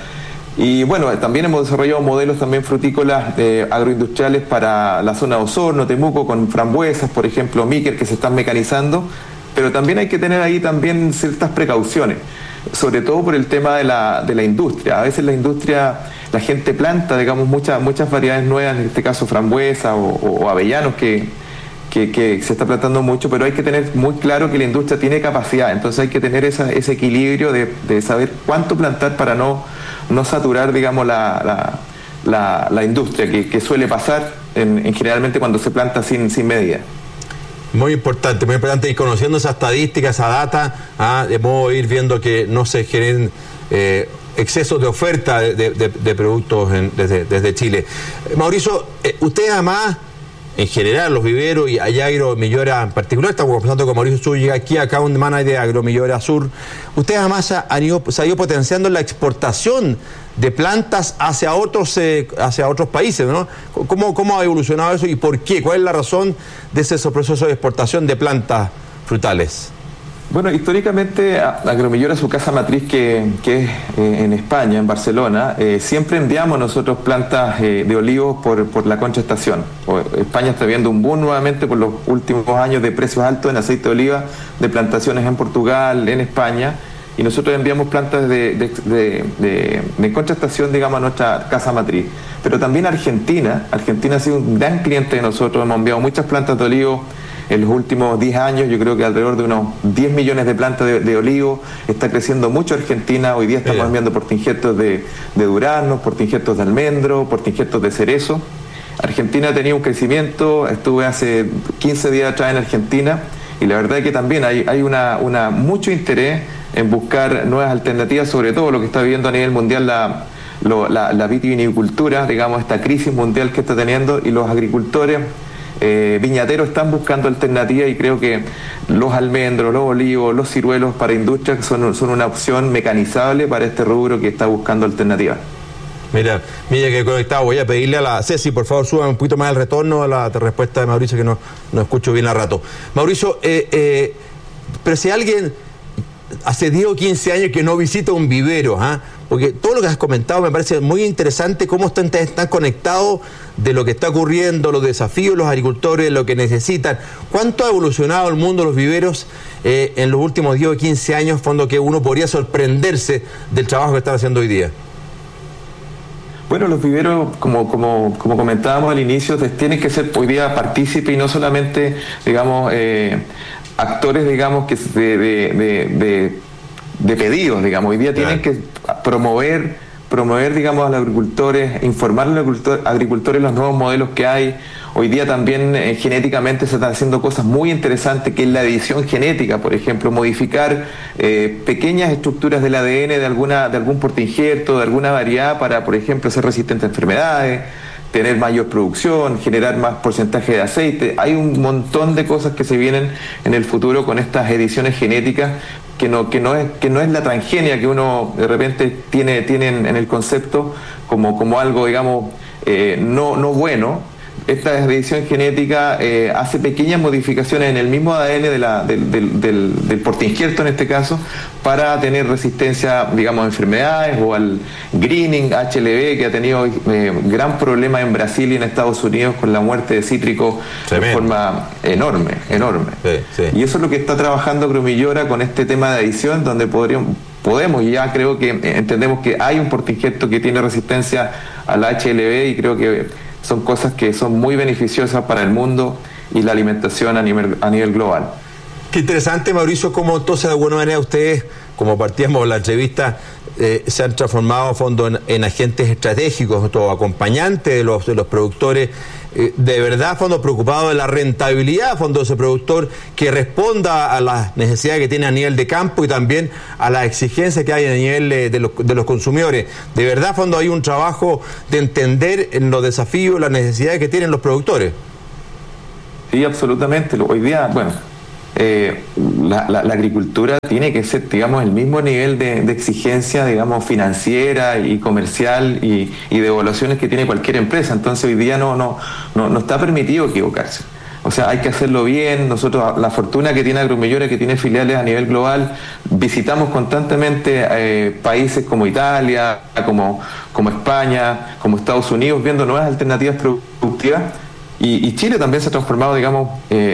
Y bueno, también hemos desarrollado modelos también frutícolas eh, agroindustriales para la zona de Osorno, Temuco, con frambuesas, por ejemplo, Míquer, que se están mecanizando, pero también hay que tener ahí también ciertas precauciones, sobre todo por el tema de la, de la industria. A veces la industria, la gente planta, digamos, muchas muchas variedades nuevas, en este caso frambuesa o, o, o avellanos, que, que, que se está plantando mucho, pero hay que tener muy claro que la industria tiene capacidad, entonces hay que tener esa, ese equilibrio de, de saber cuánto plantar para no, no saturar, digamos, la, la, la, la industria, que, que suele pasar en, en generalmente cuando se planta sin, sin medida. Muy importante, muy importante, y conociendo esa estadística, esa data, ah, de modo ir viendo que no se generen eh, excesos de oferta de, de, de productos en, desde, desde Chile. Mauricio, eh, ustedes además, en general, los viveros y allá Agromillora en particular, estamos conversando con Mauricio Zúñiga, aquí account manager de Agromillora Sur, ustedes además han ido, se ha ido potenciando la exportación de plantas hacia otros eh, hacia otros países, ¿no? ¿Cómo, ¿Cómo ha evolucionado eso y por qué? ¿Cuál es la razón de ese proceso de exportación de plantas frutales? Bueno, históricamente Agromillora, su casa matriz que, que es eh, en España, en Barcelona, eh, siempre enviamos nosotros plantas eh, de olivos por, por la Concha Estación. España está viendo un boom nuevamente por los últimos años de precios altos en aceite de oliva, de plantaciones en Portugal, en España, y nosotros enviamos plantas de, de, de, de, de Concha Estación, digamos, a nuestra casa matriz. Pero también Argentina, Argentina ha sido un gran cliente de nosotros, hemos enviado muchas plantas de olivo en los últimos diez años, yo creo que alrededor de unos diez millones de plantas de, de olivo. Está creciendo mucho Argentina, hoy día estamos Bien. enviando portinjetos de, de duraznos, portinjetos de almendro, portinjetos de cerezo. Argentina ha tenido un crecimiento, estuve hace quince días atrás en Argentina, y la verdad es que también hay, hay una, una mucho interés en buscar nuevas alternativas, sobre todo lo que está viviendo a nivel mundial la, lo, la, la vitivinicultura, digamos, esta crisis mundial que está teniendo, y los agricultores Eh, viñateros están buscando alternativas, y creo que los almendros, los olivos, los ciruelos para industria son, son una opción mecanizable para este rubro que está buscando alternativas. Mira, mira que conectado, voy a pedirle a la Ceci, por favor, suba un poquito más el retorno a la respuesta de Mauricio, que no, no escucho bien a rato. Mauricio, eh, eh, pero si alguien hace diez o quince años que no visita un vivero, ¿ah? Porque todo lo que has comentado me parece muy interesante, cómo están, están conectados de lo que está ocurriendo, los desafíos, los agricultores, lo que necesitan. ¿Cuánto ha evolucionado el mundo de los viveros eh, en los últimos diez o quince años, fondo que uno podría sorprenderse del trabajo que están haciendo hoy día? Bueno, los viveros, como, como, como comentábamos al inicio, tienen que ser hoy día partícipes y no solamente, digamos, eh, actores, digamos, que de, de, de, de, de pedidos, digamos. Hoy día tienen que promover promover, digamos, a los agricultores, informar a los agricultores los nuevos modelos que hay. Hoy día también eh, genéticamente se están haciendo cosas muy interesantes, que es la edición genética, por ejemplo, modificar eh, pequeñas estructuras del A D N de alguna de algún portainjerto, de alguna variedad para, por ejemplo, ser resistente a enfermedades, tener mayor producción, generar más porcentaje de aceite. Hay un montón de cosas que se vienen en el futuro con estas ediciones genéticas, que no, que no es, que no es la transgenia que uno de repente tiene, tiene en, en el concepto como, como algo, digamos, eh, no, no bueno. Esta edición genética eh, hace pequeñas modificaciones en el mismo A D N de la, del, del, del, del portainjerto en este caso, para tener resistencia, digamos, a enfermedades, o al greening, H L V, que ha tenido eh, gran problema en Brasil y en Estados Unidos con la muerte de cítricos de forma enorme, enorme. Sí, sí. Y eso es lo que está trabajando Agromillora con este tema de edición, donde podríamos, podemos, y ya creo que entendemos que hay un portainjerto que tiene resistencia al H L V, y creo que son cosas que son muy beneficiosas para el mundo y la alimentación a nivel, a nivel global. Qué interesante, Mauricio, cómo entonces de alguna manera ustedes, como partíamos la entrevista, eh, se han transformado a fondo en, en agentes estratégicos, todo acompañantes de los, de los productores, eh, de verdad, a fondo preocupados de la rentabilidad, a fondo de ese productor, que responda a las necesidades que tiene a nivel de campo y también a las exigencias que hay a nivel de, de, los, de los consumidores. De verdad, a fondo hay un trabajo de entender en los desafíos, las necesidades que tienen los productores. Sí, absolutamente. Hoy día, bueno, Eh, la, la, la agricultura tiene que ser, digamos, el mismo nivel de, de exigencia, digamos, financiera y comercial y, y de evaluaciones que tiene cualquier empresa. Entonces hoy día no, no, no, no está permitido equivocarse. O sea, hay que hacerlo bien. Nosotros, la fortuna que tiene Agromillora, que tiene filiales a nivel global, visitamos constantemente eh, países como Italia, como, como España, como Estados Unidos, viendo nuevas alternativas productivas. Y, y Chile también se ha transformado, digamos, eh,